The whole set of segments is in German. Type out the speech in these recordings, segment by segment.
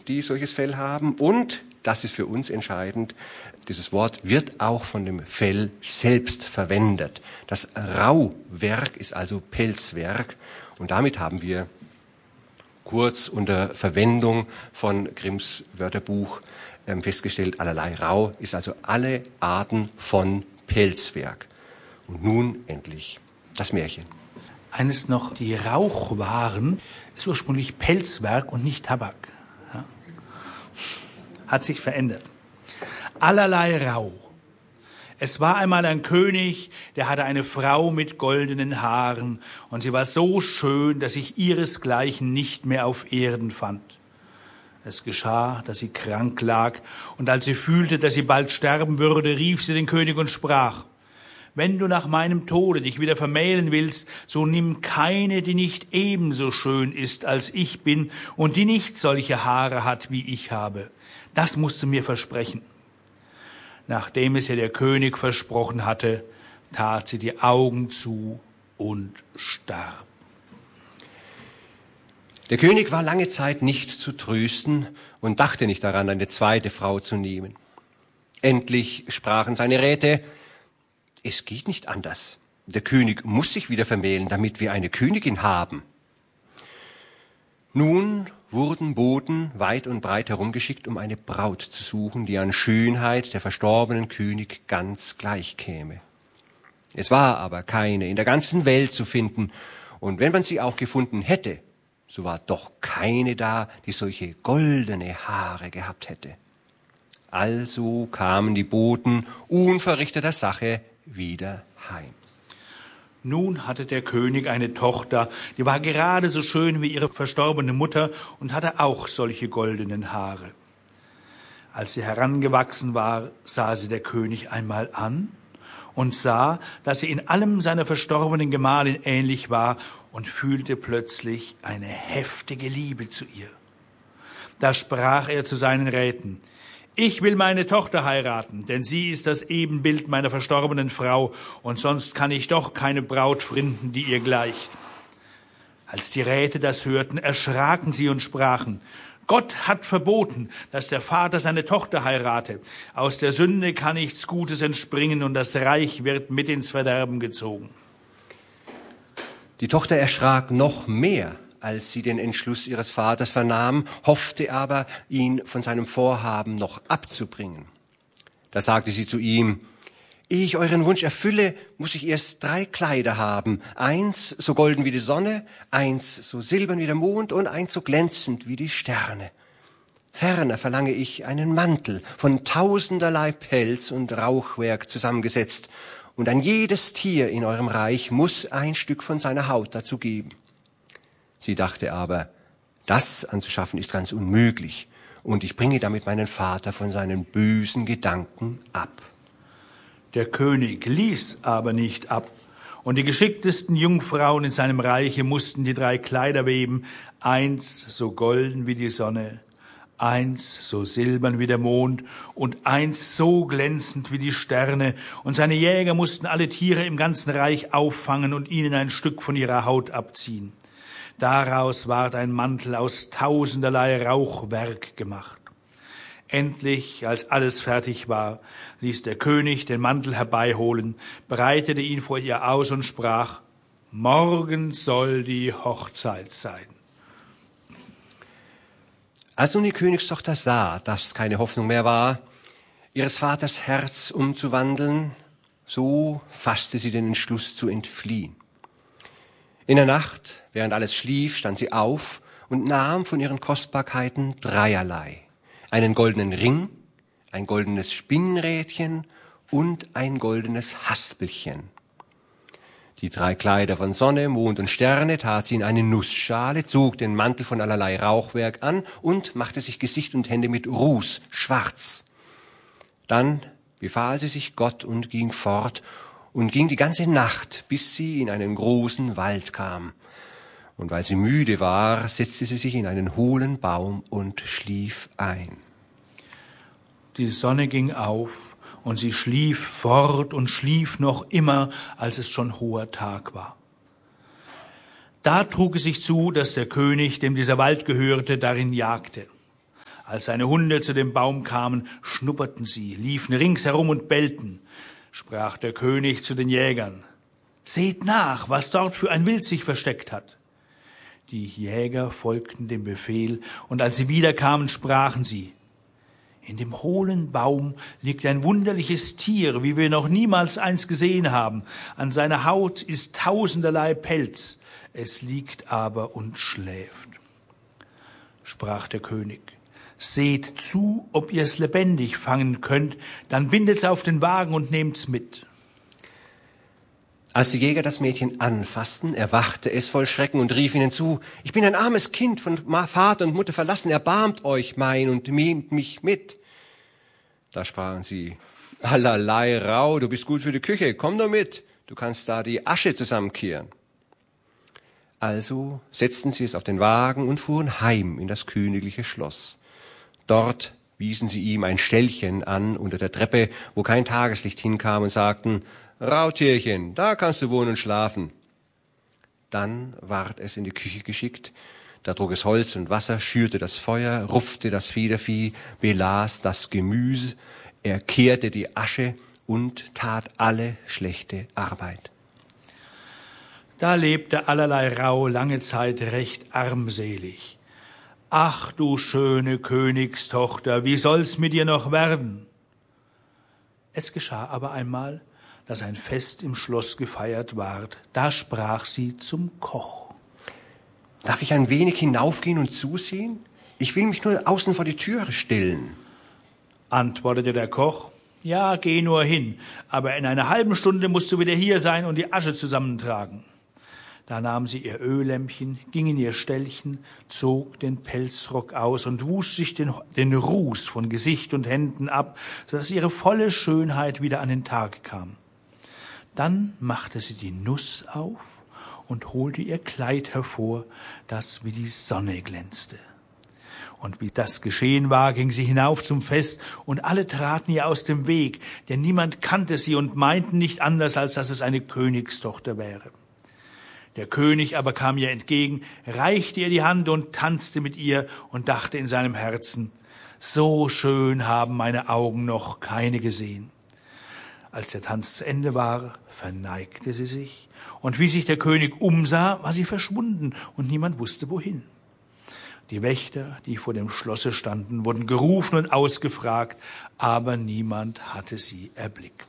die solches Fell haben. Und, das ist für uns entscheidend, dieses Wort wird auch von dem Fell selbst verwendet. Das Rauwerk ist also Pelzwerk. Und damit haben wir kurz unter Verwendung von Grimms Wörterbuch festgestellt, allerlei Rau ist also alle Arten von Pelzwerk. Und nun endlich das Märchen. Eines noch, die Rauchwaren ist ursprünglich Pelzwerk und nicht Tabak. Ja. Hat sich verändert. Allerlei Rauch. Es war einmal ein König, der hatte eine Frau mit goldenen Haaren und sie war so schön, dass sich ihresgleichen nicht mehr auf Erden fand. Es geschah, dass sie krank lag und als sie fühlte, dass sie bald sterben würde, rief sie den König und sprach: Wenn du nach meinem Tode dich wieder vermählen willst, so nimm keine, die nicht ebenso schön ist, als ich bin und die nicht solche Haare hat, wie ich habe. Das musst du mir versprechen. Nachdem es ihr der König versprochen hatte, tat sie die Augen zu und starb. Der König war lange Zeit nicht zu trösten und dachte nicht daran, eine zweite Frau zu nehmen. Endlich sprachen seine Räte: Es geht nicht anders. Der König muss sich wieder vermählen, damit wir eine Königin haben. Nun wurden Boten weit und breit herumgeschickt, um eine Braut zu suchen, die an Schönheit der verstorbenen König ganz gleich käme. Es war aber keine in der ganzen Welt zu finden, und wenn man sie auch gefunden hätte, so war doch keine da, die solche goldene Haare gehabt hätte. Also kamen die Boten unverrichteter Sache wieder heim. Nun hatte der König eine Tochter, die war gerade so schön wie ihre verstorbene Mutter und hatte auch solche goldenen Haare. Als sie herangewachsen war, sah sie der König einmal an und sah, dass sie in allem seiner verstorbenen Gemahlin ähnlich war und fühlte plötzlich eine heftige Liebe zu ihr. Da sprach er zu seinen Räten: Ich will meine Tochter heiraten, denn sie ist das Ebenbild meiner verstorbenen Frau, und sonst kann ich doch keine Braut finden, die ihr gleicht. Als die Räte das hörten, erschraken sie und sprachen: Gott hat verboten, dass der Vater seine Tochter heirate. Aus der Sünde kann nichts Gutes entspringen, und das Reich wird mit ins Verderben gezogen. Die Tochter erschrak noch mehr, als sie den Entschluss ihres Vaters vernahm, hoffte aber, ihn von seinem Vorhaben noch abzubringen. Da sagte sie zu ihm: Ehe ich euren Wunsch erfülle, muss ich erst 3 Kleider haben, 1 so golden wie die Sonne, 1 so silbern wie der Mond und 1 so glänzend wie die Sterne. Ferner verlange ich einen Mantel von tausenderlei Pelz und Rauchwerk zusammengesetzt, und an jedes Tier in eurem Reich muss ein Stück von seiner Haut dazu geben. Sie dachte aber, das anzuschaffen ist ganz unmöglich, und ich bringe damit meinen Vater von seinen bösen Gedanken ab. Der König ließ aber nicht ab, und die geschicktesten Jungfrauen in seinem Reiche mussten die 3 Kleider weben, 1 so golden wie die Sonne, 1 so silbern wie der Mond und 1 so glänzend wie die Sterne, und seine Jäger mussten alle Tiere im ganzen Reich auffangen und ihnen ein Stück von ihrer Haut abziehen. Daraus ward ein Mantel aus tausenderlei Rauchwerk gemacht. Endlich, als alles fertig war, ließ der König den Mantel herbeiholen, breitete ihn vor ihr aus und sprach: Morgen soll die Hochzeit sein. Als nun die Königstochter sah, dass keine Hoffnung mehr war, ihres Vaters Herz umzuwandeln, so fasste sie den Entschluss zu entfliehen. In der Nacht, während alles schlief, stand sie auf und nahm von ihren Kostbarkeiten 3 einen goldenen Ring, ein goldenes Spinnrädchen und ein goldenes Haspelchen. Die 3 Kleider von Sonne, Mond und Sterne tat sie in eine Nussschale, zog den Mantel von allerlei Rauchwerk an und machte sich Gesicht und Hände mit Ruß schwarz. Dann befahl sie sich Gott und ging fort und ging die ganze Nacht, bis sie in einen großen Wald kam. Und weil sie müde war, setzte sie sich in einen hohlen Baum und schlief ein. Die Sonne ging auf, und sie schlief fort und schlief noch immer, als es schon hoher Tag war. Da trug es sich zu, dass der König, dem dieser Wald gehörte, darin jagte. Als seine Hunde zu dem Baum kamen, schnupperten sie, liefen ringsherum und bellten. Sprach der König zu den Jägern: Seht nach, was dort für ein Wild sich versteckt hat. Die Jäger folgten dem Befehl, und als sie wiederkamen, sprachen sie: In dem hohlen Baum liegt ein wunderliches Tier, wie wir noch niemals eins gesehen haben. An seiner Haut ist tausenderlei Pelz, es liegt aber und schläft. Sprach der König: Seht zu, ob ihr es lebendig fangen könnt, dann bindet's auf den Wagen und nehmt's mit. Als die Jäger das Mädchen anfassten, erwachte es voll Schrecken und rief ihnen zu: Ich bin ein armes Kind, von Vater und Mutter verlassen, erbarmt euch mein und nehmt mich mit. Da sprachen sie: Allerlei Rau, du bist gut für die Küche, komm doch mit, du kannst da die Asche zusammenkehren. Also setzten sie es auf den Wagen und fuhren heim in das königliche Schloss. Dort wiesen sie ihm ein Ställchen an unter der Treppe, wo kein Tageslicht hinkam, und sagten: Rautierchen, da kannst du wohnen und schlafen. Dann ward es in die Küche geschickt, da trug es Holz und Wasser, schürte das Feuer, rupfte das Federvieh, belas das Gemüse, er kehrte die Asche und tat alle schlechte Arbeit. Da lebte allerlei Rau lange Zeit recht armselig. Ach, du schöne Königstochter, wie soll's mit dir noch werden? Es geschah aber einmal, dass ein Fest im Schloss gefeiert ward. Da sprach sie zum Koch: Darf ich ein wenig hinaufgehen und zusehen? Ich will mich nur außen vor die Türe stellen. Antwortete der Koch: Ja, geh nur hin, aber in einer halben Stunde musst du wieder hier sein und die Asche zusammentragen. Da nahm sie ihr Öllämpchen, ging in ihr Ställchen, zog den Pelzrock aus und wusch sich den Ruß von Gesicht und Händen ab, sodass ihre volle Schönheit wieder an den Tag kam. Dann machte sie die Nuss auf und holte ihr Kleid hervor, das wie die Sonne glänzte. Und wie das geschehen war, ging sie hinauf zum Fest, und alle traten ihr aus dem Weg, denn niemand kannte sie und meinten nicht anders, als dass es eine Königstochter wäre. Der König aber kam ihr entgegen, reichte ihr die Hand und tanzte mit ihr und dachte in seinem Herzen: So schön haben meine Augen noch keine gesehen. Als der Tanz zu Ende war, verneigte sie sich, und wie sich der König umsah, war sie verschwunden, und niemand wusste wohin. Die Wächter, die vor dem Schlosse standen, wurden gerufen und ausgefragt, aber niemand hatte sie erblickt.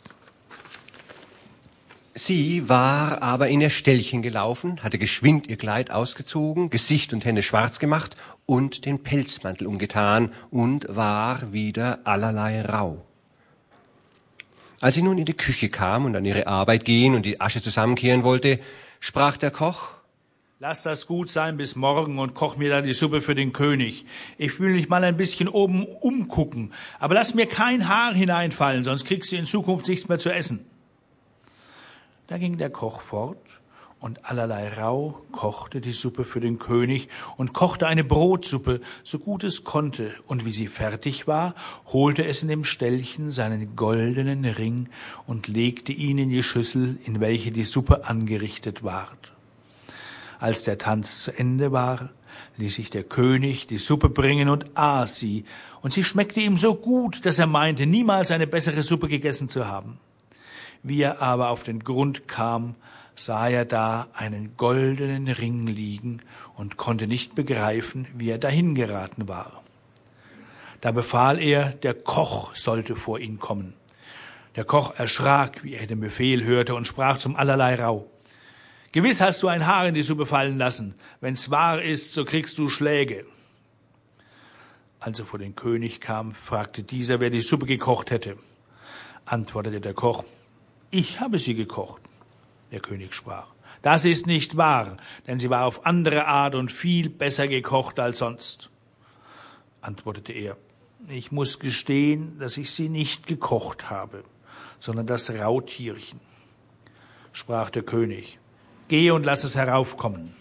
Sie war aber in ihr Ställchen gelaufen, hatte geschwind ihr Kleid ausgezogen, Gesicht und Hände schwarz gemacht und den Pelzmantel umgetan und war wieder allerlei Rau. Als sie nun in die Küche kam und an ihre Arbeit gehen und die Asche zusammenkehren wollte, sprach der Koch: Lass das gut sein bis morgen und koch mir dann die Suppe für den König. Ich will mich mal ein bisschen oben umgucken, aber lass mir kein Haar hineinfallen, sonst kriegst du in Zukunft nichts mehr zu essen. Da ging der Koch fort, und allerlei Rau kochte die Suppe für den König und kochte eine Brotsuppe, so gut es konnte, und wie sie fertig war, holte es in dem Ställchen seinen goldenen Ring und legte ihn in die Schüssel, in welche die Suppe angerichtet ward. Als der Tanz zu Ende war, ließ sich der König die Suppe bringen und aß sie, und sie schmeckte ihm so gut, dass er meinte, niemals eine bessere Suppe gegessen zu haben. Wie er aber auf den Grund kam, sah er da einen goldenen Ring liegen und konnte nicht begreifen, wie er dahin geraten war. Da befahl er, der Koch sollte vor ihn kommen. Der Koch erschrak, wie er den Befehl hörte, und sprach zum allerlei Rau: Gewiss hast du ein Haar in die Suppe fallen lassen. Wenn's wahr ist, so kriegst du Schläge. Als er vor den König kam, fragte dieser, wer die Suppe gekocht hätte. Antwortete der Koch: Ich habe sie gekocht. Der König sprach: Das ist nicht wahr, denn sie war auf andere Art und viel besser gekocht als sonst. Antwortete er: Ich muss gestehen, dass ich sie nicht gekocht habe, sondern das Rautierchen. Sprach der König: Geh und lass es heraufkommen.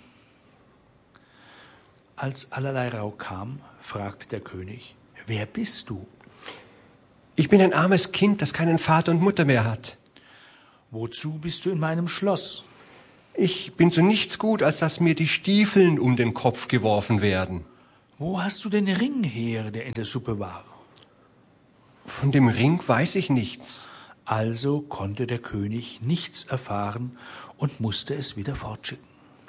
Als allerlei Rau kam, fragte der König: Wer bist du? Ich bin ein armes Kind, das keinen Vater und Mutter mehr hat. Wozu bist du in meinem Schloss? Ich bin zu nichts gut, als dass mir die Stiefeln um den Kopf geworfen werden. Wo hast du den Ring her, der in der Suppe war? Von dem Ring weiß ich nichts. Also konnte der König nichts erfahren und musste es wieder fortschicken.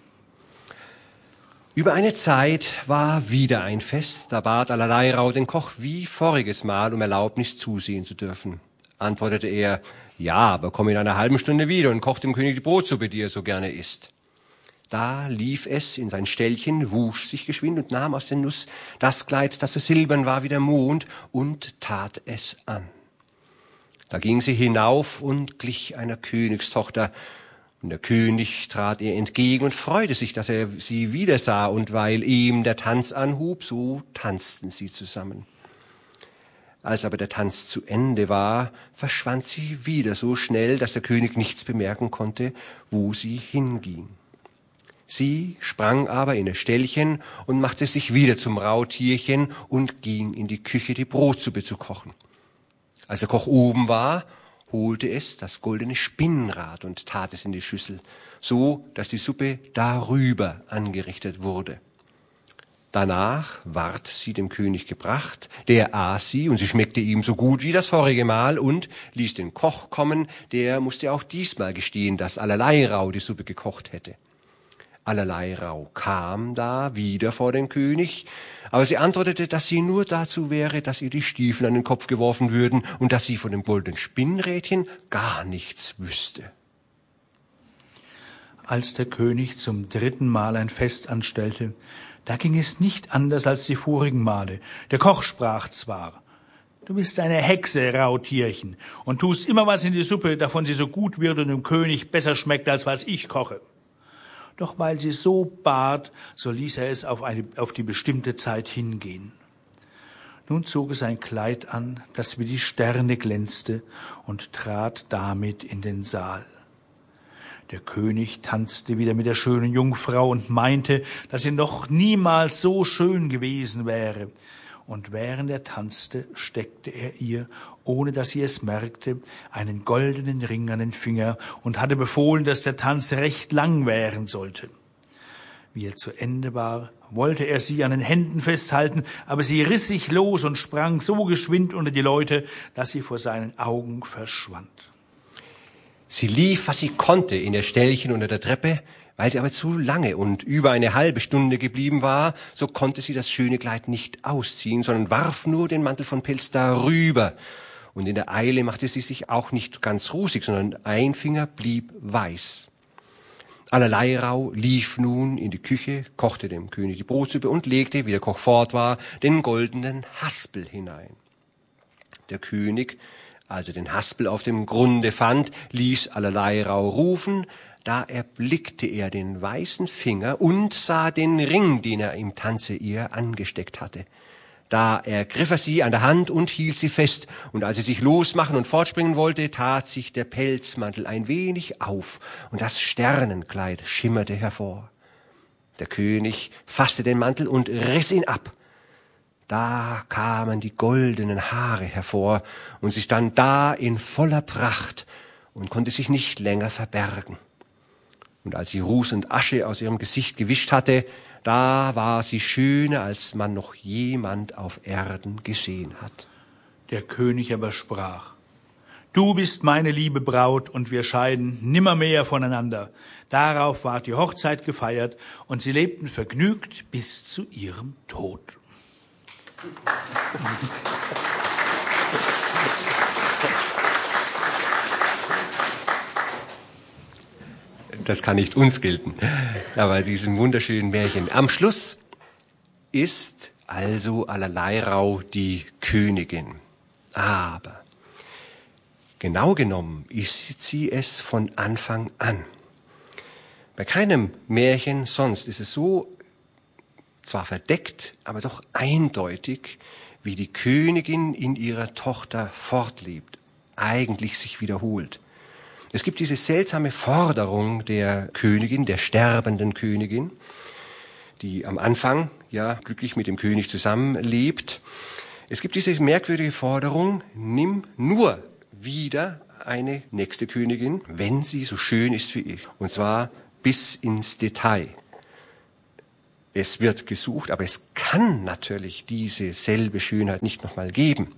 Über eine Zeit war wieder ein Fest, da bat Allerleirauh den Koch wie voriges Mal um Erlaubnis zusehen zu dürfen. Antwortete er, ja, aber komm in einer halben Stunde wieder und koch dem König die Brotsuppe, die er so gerne isst. Da lief es in sein Ställchen, wusch sich geschwind und nahm aus der Nuss das Kleid, das so silbern war wie der Mond, und tat es an. Da ging sie hinauf und glich einer Königstochter, und der König trat ihr entgegen und freute sich, dass er sie wiedersah, und weil ihm der Tanz anhub, so tanzten sie zusammen. Als aber der Tanz zu Ende war, verschwand sie wieder so schnell, dass der König nichts bemerken konnte, wo sie hinging. Sie sprang aber in ihr Ställchen und machte sich wieder zum Rautierchen und ging in die Küche, die Brotsuppe zu kochen. Als der Koch oben war, holte es das goldene Spinnrad und tat es in die Schüssel, so dass die Suppe darüber angerichtet wurde. Danach ward sie dem König gebracht, der aß sie, und sie schmeckte ihm so gut wie das vorige Mal, und ließ den Koch kommen, der musste auch diesmal gestehen, dass Allerleirauh die Suppe gekocht hätte. Allerleirauh kam da wieder vor den König, aber sie antwortete, dass sie nur dazu wäre, dass ihr die Stiefel an den Kopf geworfen würden und dass sie von dem goldenen Spinnrädchen gar nichts wüsste. Als der König zum 3. Mal ein Fest anstellte, da ging es nicht anders als die vorigen Male. Der Koch sprach zwar, du bist eine Hexe, Rautierchen, und tust immer was in die Suppe, davon sie so gut wird und dem König besser schmeckt, als was ich koche. Doch weil sie so bat, so ließ er es auf die bestimmte Zeit hingehen. Nun zog es ein Kleid an, das wie die Sterne glänzte, und trat damit in den Saal. Der König tanzte wieder mit der schönen Jungfrau und meinte, dass sie noch niemals so schön gewesen wäre. Und während er tanzte, steckte er ihr, ohne dass sie es merkte, einen goldenen Ring an den Finger und hatte befohlen, dass der Tanz recht lang währen sollte. Wie er zu Ende war, wollte er sie an den Händen festhalten, aber sie riss sich los und sprang so geschwind unter die Leute, dass sie vor seinen Augen verschwand. Sie lief, was sie konnte, in ihr Ställchen unter der Treppe. Weil sie aber zu lange und über eine halbe Stunde geblieben war, so konnte sie das schöne Kleid nicht ausziehen, sondern warf nur den Mantel von Pelz darüber. Und in der Eile machte sie sich auch nicht ganz rusig, sondern ein Finger blieb weiß. Allerleirauh lief nun in die Küche, kochte dem König die Brotsuppe und legte, wie der Koch fort war, den goldenen Haspel hinein. Der König, als er den Haspel auf dem Grunde fand, ließ Allerleirauh rufen. Da erblickte er den weißen Finger und sah den Ring, den er im Tanze ihr angesteckt hatte. Da ergriff er sie an der Hand und hielt sie fest, und als sie sich losmachen und fortspringen wollte, tat sich der Pelzmantel ein wenig auf, und das Sternenkleid schimmerte hervor. Der König fasste den Mantel und riss ihn ab. Da kamen die goldenen Haare hervor, und sie stand da in voller Pracht und konnte sich nicht länger verbergen. Und als sie Ruß und Asche aus ihrem Gesicht gewischt hatte, da war sie schöner, als man noch jemand auf Erden gesehen hat. Der König aber sprach, du bist meine liebe Braut, und wir scheiden nimmermehr voneinander. Darauf ward die Hochzeit gefeiert, und sie lebten vergnügt bis zu ihrem Tod. Das kann nicht uns gelten, aber diesem wunderschönen Märchen. Am Schluss ist also Allerleirauh die Königin. Aber genau genommen ist sie es von Anfang an. Bei keinem Märchen sonst ist es so, zwar verdeckt, aber doch eindeutig, wie die Königin in ihrer Tochter fortlebt, eigentlich sich wiederholt. Es gibt diese seltsame Forderung der Königin, der sterbenden Königin, die am Anfang ja glücklich mit dem König zusammenlebt. Es gibt diese merkwürdige Forderung, nimm nur wieder eine nächste Königin, wenn sie so schön ist wie ich. Und zwar bis ins Detail. Es wird gesucht, aber es kann natürlich diese selbe Schönheit nicht nochmal geben.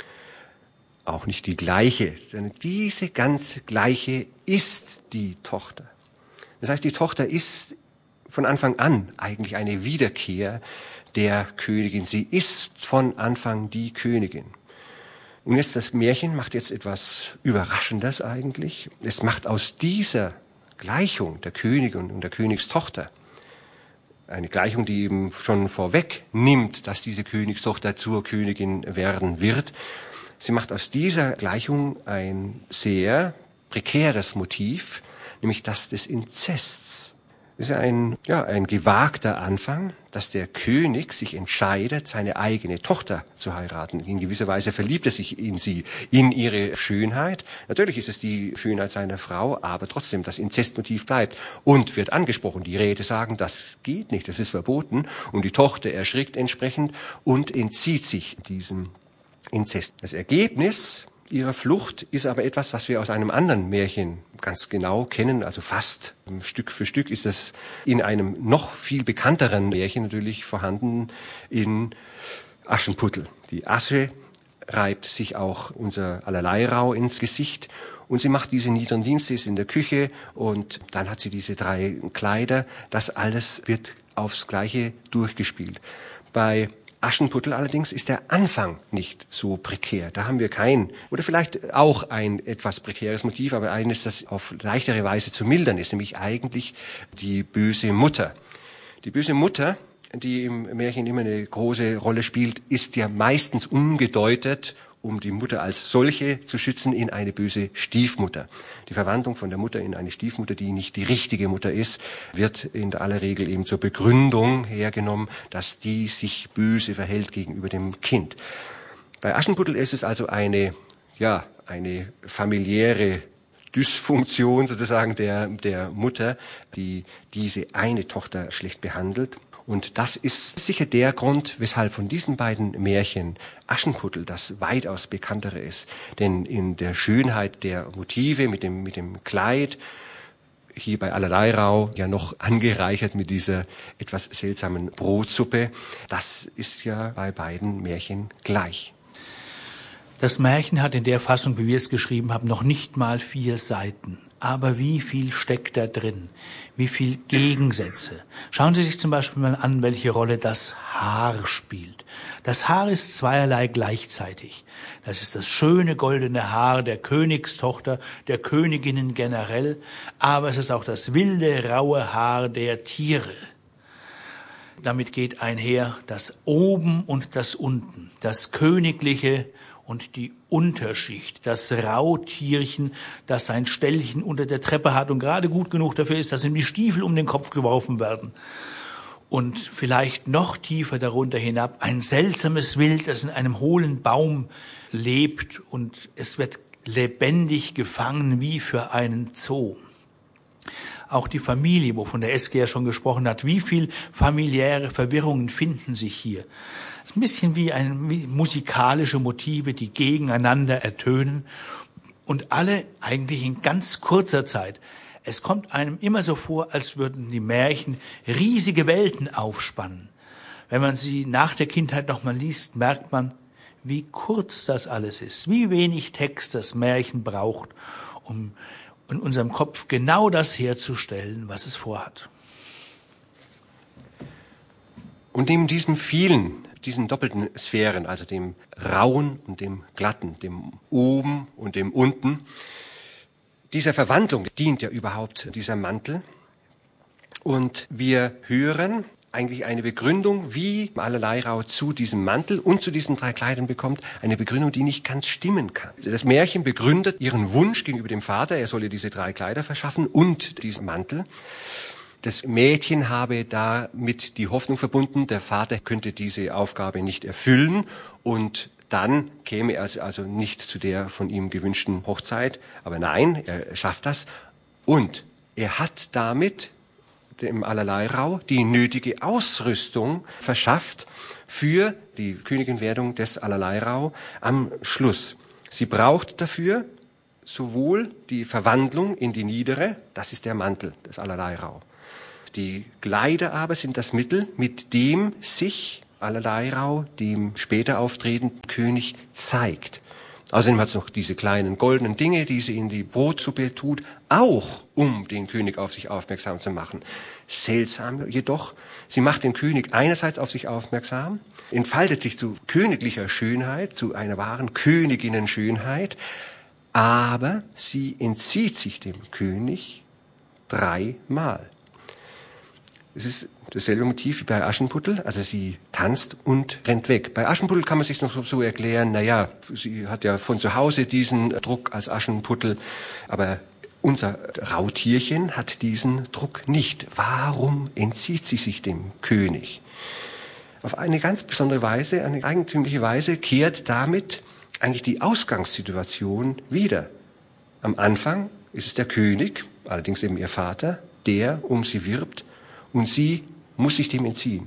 Auch nicht die gleiche, sondern diese ganz gleiche ist die Tochter. Das heißt, die Tochter ist von Anfang an eigentlich eine Wiederkehr der Königin. Sie ist von Anfang die Königin. Und jetzt das Märchen macht jetzt etwas Überraschendes eigentlich. Es macht aus dieser Gleichung der Königin und der Königstochter eine Gleichung, die eben schon vorweg nimmt, dass diese Königstochter zur Königin werden wird. Sie macht aus dieser Gleichung ein sehr prekäres Motiv, nämlich das des Inzests. Das ist ein gewagter Anfang, dass der König sich entscheidet, seine eigene Tochter zu heiraten. In gewisser Weise verliebt er sich in sie, in ihre Schönheit. Natürlich ist es die Schönheit seiner Frau, aber trotzdem das Inzestmotiv bleibt und wird angesprochen. Die Räte sagen, das geht nicht, das ist verboten. Und die Tochter erschrickt entsprechend und entzieht sich diesem Inzest. Das Ergebnis ihrer Flucht ist aber etwas, was wir aus einem anderen Märchen ganz genau kennen, also fast Stück für Stück ist das in einem noch viel bekannteren Märchen natürlich vorhanden, in Aschenputtel. Die Asche reibt sich auch unser Allerleirauh ins Gesicht und sie macht diese niederen Dienste, ist in der Küche und dann hat sie diese 3 Kleider. Das alles wird aufs Gleiche durchgespielt. Bei Aschenputtel allerdings ist der Anfang nicht so prekär. Da haben wir oder vielleicht auch ein etwas prekäres Motiv, aber eines, das auf leichtere Weise zu mildern ist, nämlich eigentlich die böse Mutter. Die böse Mutter, die im Märchen immer eine große Rolle spielt, ist ja meistens umgedeutet, um die Mutter als solche zu schützen, in eine böse Stiefmutter. Die Verwandlung von der Mutter in eine Stiefmutter, die nicht die richtige Mutter ist, wird in aller Regel eben zur Begründung hergenommen, dass die sich böse verhält gegenüber dem Kind. Bei Aschenputtel ist es also eine familiäre Dysfunktion sozusagen der Mutter, die diese eine Tochter schlecht behandelt. Und das ist sicher der Grund, weshalb von diesen beiden Märchen Aschenputtel das weitaus bekanntere ist. Denn in der Schönheit der Motive mit dem Kleid, hier bei Allerleirauh ja noch angereichert mit dieser etwas seltsamen Brotsuppe, das ist ja bei beiden Märchen gleich. Das Märchen hat in der Fassung, wie wir es geschrieben haben, noch nicht mal 4 Seiten. Aber wie viel steckt da drin? Wie viel Gegensätze? Schauen Sie sich zum Beispiel mal an, welche Rolle das Haar spielt. Das Haar ist zweierlei gleichzeitig. Das ist das schöne goldene Haar der Königstochter, der Königinnen generell, aber es ist auch das wilde, raue Haar der Tiere. Damit geht einher das Oben und das Unten, das Königliche und die Unterschicht, das Rautierchen, das sein Ställchen unter der Treppe hat und gerade gut genug dafür ist, dass ihm die Stiefel um den Kopf geworfen werden. Und vielleicht noch tiefer darunter hinab ein seltsames Wild, das in einem hohlen Baum lebt und es wird lebendig gefangen wie für einen Zoo. Auch die Familie, wovon der Eske ja schon gesprochen hat, wie viel familiäre Verwirrungen finden sich hier. Es ist ein bisschen wie musikalische Motive, die gegeneinander ertönen und alle eigentlich in ganz kurzer Zeit. Es kommt einem immer so vor, als würden die Märchen riesige Welten aufspannen. Wenn man sie nach der Kindheit nochmal liest, merkt man, wie kurz das alles ist, wie wenig Text das Märchen braucht, um in unserem Kopf genau das herzustellen, was es vorhat. Und neben diesen doppelten Sphären, also dem Rauen und dem Glatten, dem Oben und dem Unten, dieser Verwandlung dient ja überhaupt dieser Mantel. Und wir hören eigentlich eine Begründung, wie Allerleirauh zu diesem Mantel und zu diesen 3 Kleidern bekommt, eine Begründung, die nicht ganz stimmen kann. Das Märchen begründet ihren Wunsch gegenüber dem Vater, er solle diese 3 Kleider verschaffen und diesen Mantel. Das Mädchen habe damit die Hoffnung verbunden, der Vater könnte diese Aufgabe nicht erfüllen und dann käme er also nicht zu der von ihm gewünschten Hochzeit. Aber nein, er schafft das und er hat damit dem Allerleirauh die nötige Ausrüstung verschafft für die Königinwerdung des Allerleirauh am Schluss. Sie braucht dafür sowohl die Verwandlung in die Niedere, das ist der Mantel des Allerleirauh, Die Kleider aber sind das Mittel, mit dem sich Allerleirauh dem später auftretenden König zeigt. Außerdem hat es noch diese kleinen goldenen Dinge, die sie in die Brotsuppe tut, auch um den König auf sich aufmerksam zu machen. Seltsam jedoch, sie macht den König einerseits auf sich aufmerksam, entfaltet sich zu königlicher Schönheit, zu einer wahren Königinnenschönheit, aber sie entzieht sich dem König 3-mal. Es ist dasselbe Motiv wie bei Aschenputtel, also sie tanzt und rennt weg. Bei Aschenputtel kann man sich noch so erklären, naja, sie hat ja von zu Hause diesen Druck als Aschenputtel, aber unser Rautierchen hat diesen Druck nicht. Warum entzieht sie sich dem König? Auf eine ganz besondere Weise, eine eigentümliche Weise kehrt damit eigentlich die Ausgangssituation wieder. Am Anfang ist es der König, allerdings eben ihr Vater, der um sie wirbt, und sie muss sich dem entziehen.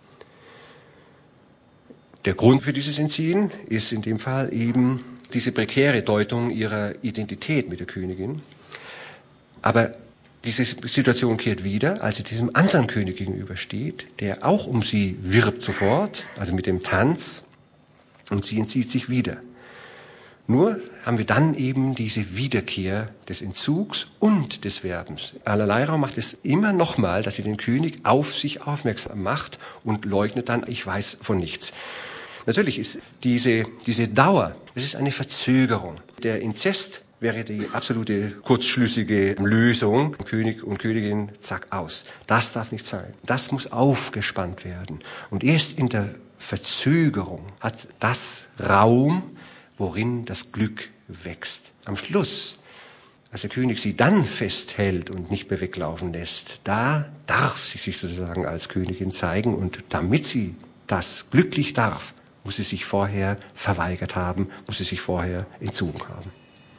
Der Grund für dieses Entziehen ist in dem Fall eben diese prekäre Deutung ihrer Identität mit der Königin. Aber diese Situation kehrt wieder, als sie diesem anderen König gegenübersteht, der auch um sie wirbt sofort, also mit dem Tanz, und sie entzieht sich wieder. Nur haben wir dann eben diese Wiederkehr des Entzugs und des Werbens. Allerleirauh macht es immer nochmal, dass sie den König auf sich aufmerksam macht und leugnet dann, ich weiß von nichts. Natürlich ist diese Dauer, das ist eine Verzögerung. Der Inzest wäre die absolute kurzschlüssige Lösung. König und Königin, zack, aus. Das darf nicht sein. Das muss aufgespannt werden. Und erst in der Verzögerung hat das Raum, worin das Glück wächst. Am Schluss, als der König sie dann festhält und nicht mehr weglaufen lässt, da darf sie sich sozusagen als Königin zeigen. Und damit sie das glücklich darf, muss sie sich vorher verweigert haben, muss sie sich vorher entzogen haben.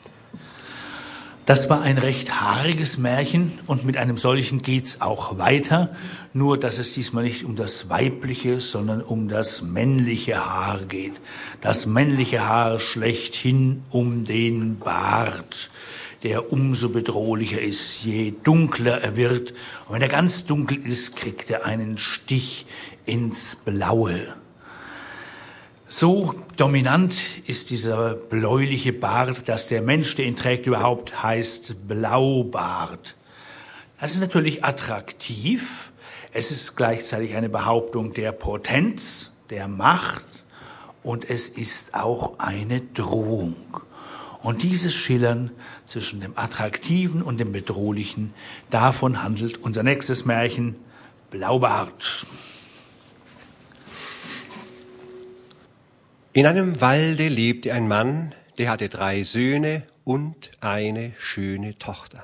Das war ein recht haariges Märchen und mit einem solchen geht's auch weiter, nur dass es diesmal nicht um das weibliche, sondern um das männliche Haar geht. Das männliche Haar schlechthin um den Bart, der umso bedrohlicher ist, je dunkler er wird. Und wenn er ganz dunkel ist, kriegt er einen Stich ins Blaue. So dominant ist dieser bläuliche Bart, dass der Mensch, der ihn trägt, überhaupt heißt Blaubart. Das ist natürlich attraktiv. Es ist gleichzeitig eine Behauptung der Potenz, der Macht und es ist auch eine Drohung. Und dieses Schillern zwischen dem Attraktiven und dem Bedrohlichen, davon handelt unser nächstes Märchen Blaubart. In einem Walde lebte ein Mann, der hatte 3 Söhne und eine schöne Tochter.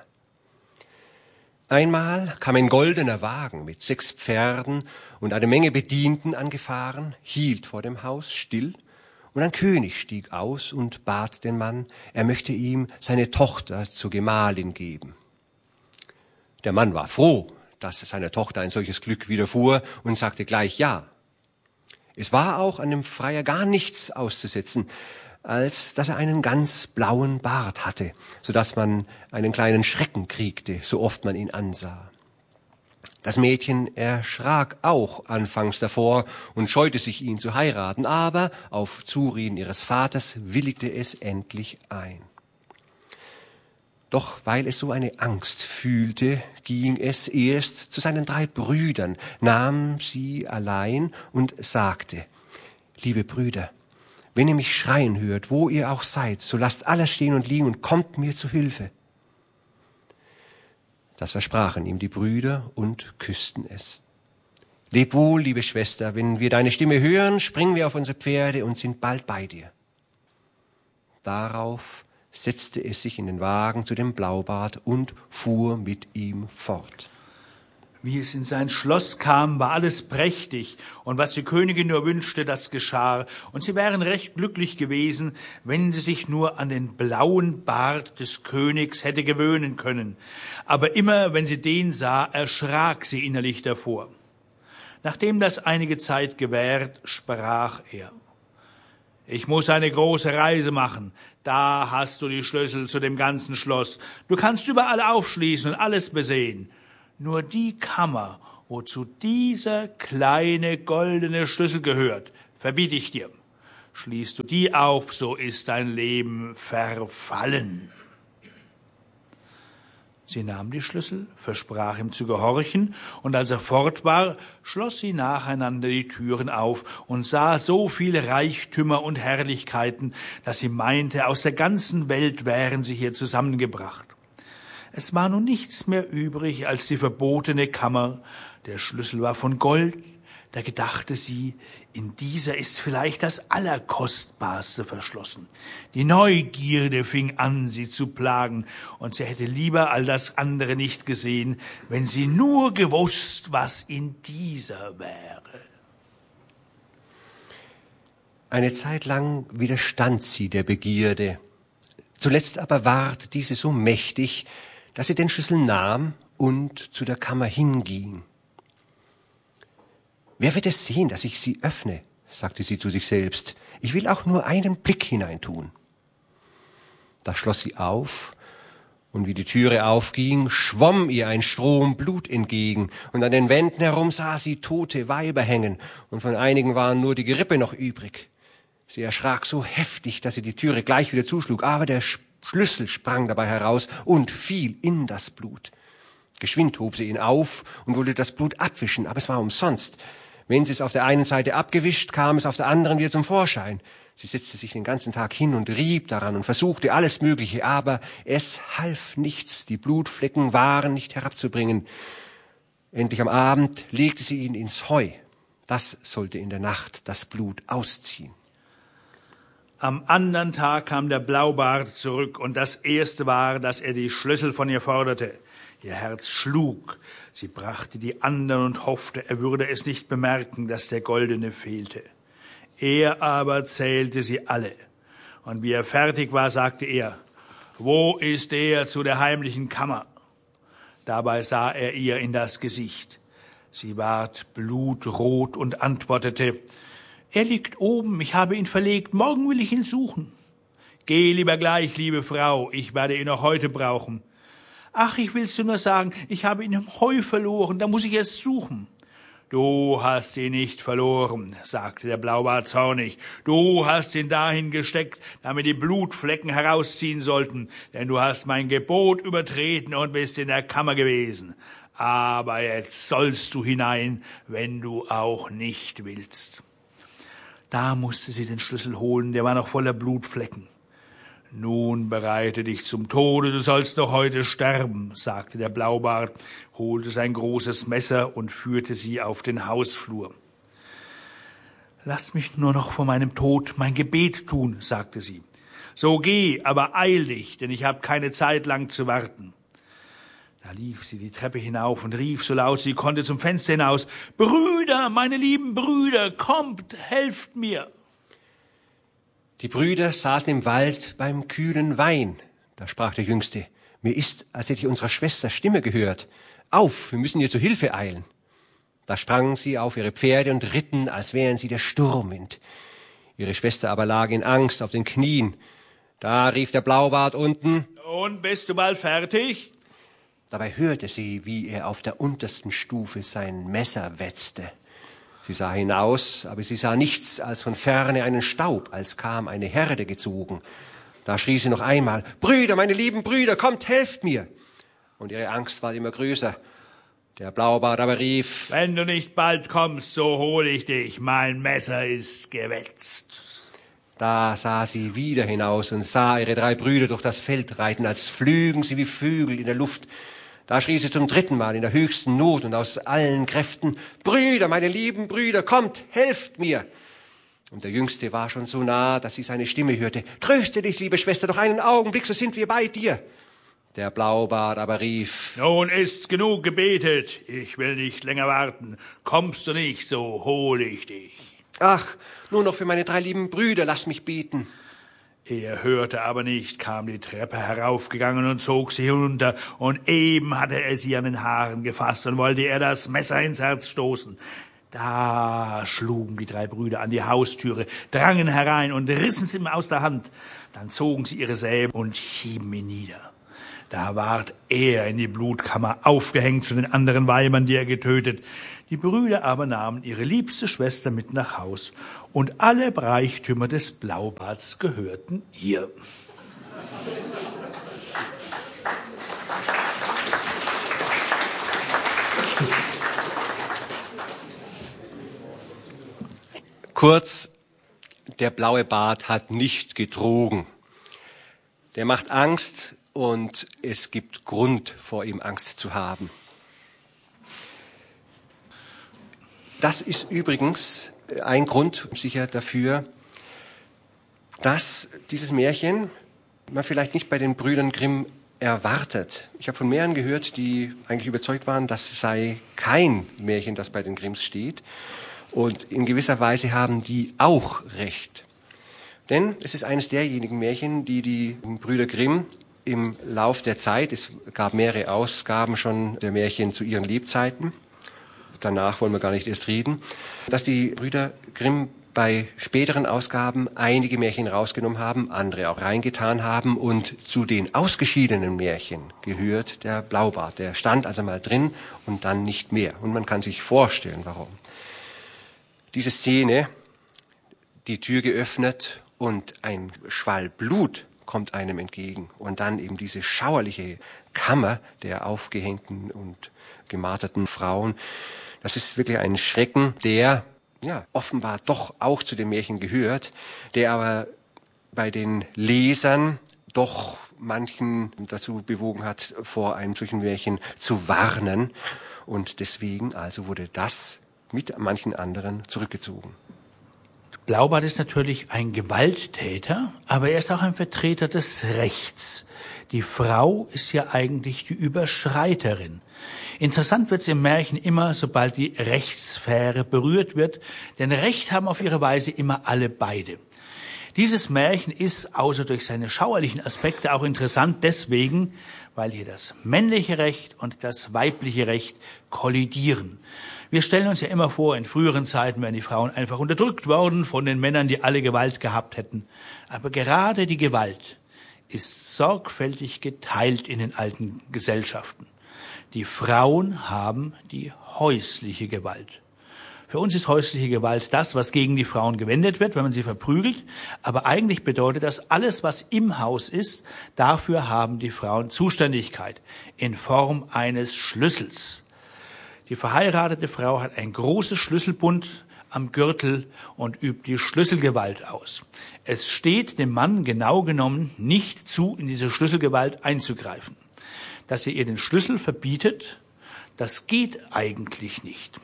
Einmal kam ein goldener Wagen mit 6 Pferden und eine Menge Bedienten angefahren, hielt vor dem Haus still, und ein König stieg aus und bat den Mann, er möchte ihm seine Tochter zur Gemahlin geben. Der Mann war froh, dass seiner Tochter ein solches Glück widerfuhr und sagte gleich ja. Es war auch an dem Freier gar nichts auszusetzen, als dass er einen ganz blauen Bart hatte, so dass man einen kleinen Schrecken kriegte, so oft man ihn ansah. Das Mädchen erschrak auch anfangs davor und scheute sich, ihn zu heiraten, aber auf Zureden ihres Vaters willigte es endlich ein. Doch weil es so eine Angst fühlte, ging es erst zu seinen 3 Brüdern, nahm sie allein und sagte, liebe Brüder, wenn ihr mich schreien hört, wo ihr auch seid, so lasst alles stehen und liegen und kommt mir zu Hilfe. Das versprachen ihm die Brüder und küssten es. Leb wohl, liebe Schwester, wenn wir deine Stimme hören, springen wir auf unsere Pferde und sind bald bei dir. Darauf setzte es sich in den Wagen zu dem Blaubart und fuhr mit ihm fort. Wie es in sein Schloss kam, war alles prächtig, und was die Königin nur wünschte, das geschah, und sie wären recht glücklich gewesen, wenn sie sich nur an den blauen Bart des Königs hätte gewöhnen können. Aber immer, wenn sie den sah, erschrak sie innerlich davor. Nachdem das einige Zeit gewährt, sprach er, ich muss eine große Reise machen. Da hast du die Schlüssel zu dem ganzen Schloss. Du kannst überall aufschließen und alles besehen. Nur die Kammer, wozu dieser kleine goldene Schlüssel gehört, verbiete ich dir. Schließt du die auf, so ist dein Leben verfallen. Sie nahm die Schlüssel, versprach ihm zu gehorchen, und als er fort war, schloss sie nacheinander die Türen auf und sah so viele Reichtümer und Herrlichkeiten, dass sie meinte, aus der ganzen Welt wären sie hier zusammengebracht. Es war nun nichts mehr übrig als die verbotene Kammer. Der Schlüssel war von Gold. Da gedachte sie, in dieser ist vielleicht das Allerkostbarste verschlossen. Die Neugierde fing an, sie zu plagen, und sie hätte lieber all das andere nicht gesehen, wenn sie nur gewusst, was in dieser wäre. Eine Zeit lang widerstand sie der Begierde. Zuletzt aber ward diese so mächtig, dass sie den Schlüssel nahm und zu der Kammer hinging. »Wer wird es sehen, dass ich sie öffne?« sagte sie zu sich selbst. »Ich will auch nur einen Blick hineintun.« Da schloss sie auf, und wie die Türe aufging, schwamm ihr ein Strom Blut entgegen, und an den Wänden herum sah sie tote Weiber hängen, und von einigen waren nur die Gerippe noch übrig. Sie erschrak so heftig, dass sie die Türe gleich wieder zuschlug, aber der Schlüssel sprang dabei heraus und fiel in das Blut. Geschwind hob sie ihn auf und wollte das Blut abwischen, aber es war umsonst. Wenn sie es auf der einen Seite abgewischt, kam es auf der anderen wieder zum Vorschein. Sie setzte sich den ganzen Tag hin und rieb daran und versuchte alles Mögliche, aber es half nichts. Die Blutflecken waren nicht herabzubringen. Endlich am Abend legte sie ihn ins Heu. Das sollte in der Nacht das Blut ausziehen. Am anderen Tag kam der Blaubart zurück, und das Erste war, dass er die Schlüssel von ihr forderte. Ihr Herz schlug. Sie brachte die anderen und hoffte, er würde es nicht bemerken, dass der Goldene fehlte. Er aber zählte sie alle. Und wie er fertig war, sagte er, »Wo ist der zu der heimlichen Kammer?« Dabei sah er ihr in das Gesicht. Sie ward blutrot und antwortete, »Er liegt oben, ich habe ihn verlegt, morgen will ich ihn suchen.« »Geh lieber gleich, liebe Frau, ich werde ihn noch heute brauchen.« »Ach, ich will's dir nur sagen, ich habe ihn im Heu verloren, da muss ich es suchen.« »Du hast ihn nicht verloren«, sagte der Blaubart zornig. »Du hast ihn dahin gesteckt, damit die Blutflecken herausziehen sollten, denn du hast mein Gebot übertreten und bist in der Kammer gewesen. Aber jetzt sollst du hinein, wenn du auch nicht willst.« Da musste sie den Schlüssel holen, der war noch voller Blutflecken. »Nun bereite dich zum Tode, du sollst noch heute sterben«, sagte der Blaubart, holte sein großes Messer und führte sie auf den Hausflur. »Lass mich nur noch vor meinem Tod mein Gebet tun«, sagte sie. »So geh, aber eil dich, denn ich habe keine Zeit lang zu warten.« Da lief sie die Treppe hinauf und rief so laut sie konnte zum Fenster hinaus, »Brüder, meine lieben Brüder, kommt, helft mir!« Die Brüder saßen im Wald beim kühlen Wein. Da sprach der Jüngste, »Mir ist, als hätte ich unserer Schwester Stimme gehört. Auf, wir müssen ihr zu Hilfe eilen.« Da sprangen sie auf ihre Pferde und ritten, als wären sie der Sturmwind. Ihre Schwester aber lag in Angst auf den Knien. Da rief der Blaubart unten, »Und bist du bald fertig?« Dabei hörte sie, wie er auf der untersten Stufe sein Messer wetzte. Sie sah hinaus, aber sie sah nichts als von ferne einen Staub, als kam eine Herde gezogen. Da schrie sie noch einmal, »Brüder, meine lieben Brüder, kommt, helft mir!« Und ihre Angst war immer größer. Der Blaubart aber rief, »Wenn du nicht bald kommst, so hol ich dich, mein Messer ist gewetzt.« Da sah sie wieder hinaus und sah ihre 3 Brüder durch das Feld reiten, als flügen sie wie Vögel in der Luft. Da schrie sie zum 3. Mal in der höchsten Not und aus allen Kräften, »Brüder, meine lieben Brüder, kommt, helft mir!« Und der Jüngste war schon so nah, dass sie seine Stimme hörte, »Tröste dich, liebe Schwester, doch einen Augenblick, so sind wir bei dir.« Der Blaubart aber rief, »Nun ist's genug gebetet, ich will nicht länger warten. Kommst du nicht, so hol ich dich.« »Ach, nur noch für meine 3 lieben Brüder, lass mich beten.« Er hörte aber nicht, kam die Treppe heraufgegangen und zog sie hinunter, und eben hatte er sie an den Haaren gefasst und wollte er das Messer ins Herz stoßen. Da schlugen die 3 Brüder an die Haustüre, drangen herein und rissen sie ihm aus der Hand. Dann zogen sie ihre Säbel und hieben ihn nieder. Da ward er in die Blutkammer aufgehängt zu den anderen Weibern, die er getötet. Die Brüder aber nahmen ihre liebste Schwester mit nach Haus, und alle Reichtümer des Blaubarts gehörten ihr. Kurz, der blaue Bart hat nicht getrogen. Der macht Angst und es gibt Grund, vor ihm Angst zu haben. Das ist übrigens ein Grund sicher dafür, dass dieses Märchen man vielleicht nicht bei den Brüdern Grimm erwartet. Ich habe von mehreren gehört, die eigentlich überzeugt waren, das sei kein Märchen, das bei den Grimms steht. Und in gewisser Weise haben die auch recht. Denn es ist eines derjenigen Märchen, die die Brüder Grimm im Lauf der Zeit, es gab mehrere Ausgaben schon der Märchen zu ihren Lebzeiten, danach wollen wir gar nicht erst reden, dass die Brüder Grimm bei späteren Ausgaben einige Märchen rausgenommen haben, andere auch reingetan haben, und zu den ausgeschiedenen Märchen gehört der Blaubart. Der stand also mal drin und dann nicht mehr. Und man kann sich vorstellen, warum. Diese Szene, die Tür geöffnet und ein Schwall Blut kommt einem entgegen und dann eben diese schauerliche Kammer der aufgehängten und gemarterten Frauen. Das ist wirklich ein Schrecken, der offenbar doch auch zu den Märchen gehört, der aber bei den Lesern doch manchen dazu bewogen hat, vor einem solchen Märchen zu warnen. Und deswegen also wurde das mit manchen anderen zurückgezogen. Blaubart ist natürlich ein Gewalttäter, aber er ist auch ein Vertreter des Rechts. Die Frau ist ja eigentlich die Überschreiterin. Interessant wird's im Märchen immer, sobald die Rechtssphäre berührt wird, denn Recht haben auf ihre Weise immer alle beide. Dieses Märchen ist, außer durch seine schauerlichen Aspekte, auch interessant deswegen, weil hier das männliche Recht und das weibliche Recht kollidieren. Wir stellen uns ja immer vor, in früheren Zeiten wären die Frauen einfach unterdrückt worden von den Männern, die alle Gewalt gehabt hätten. Aber gerade die Gewalt ist sorgfältig geteilt in den alten Gesellschaften. Die Frauen haben die häusliche Gewalt. Für uns ist häusliche Gewalt das, was gegen die Frauen gewendet wird, wenn man sie verprügelt. Aber eigentlich bedeutet das, alles, was im Haus ist, dafür haben die Frauen Zuständigkeit in Form eines Schlüssels. Die verheiratete Frau hat ein großes Schlüsselbund am Gürtel und übt die Schlüsselgewalt aus. Es steht dem Mann genau genommen nicht zu, in diese Schlüsselgewalt einzugreifen. Dass er ihr den Schlüssel verbietet, das geht eigentlich nicht.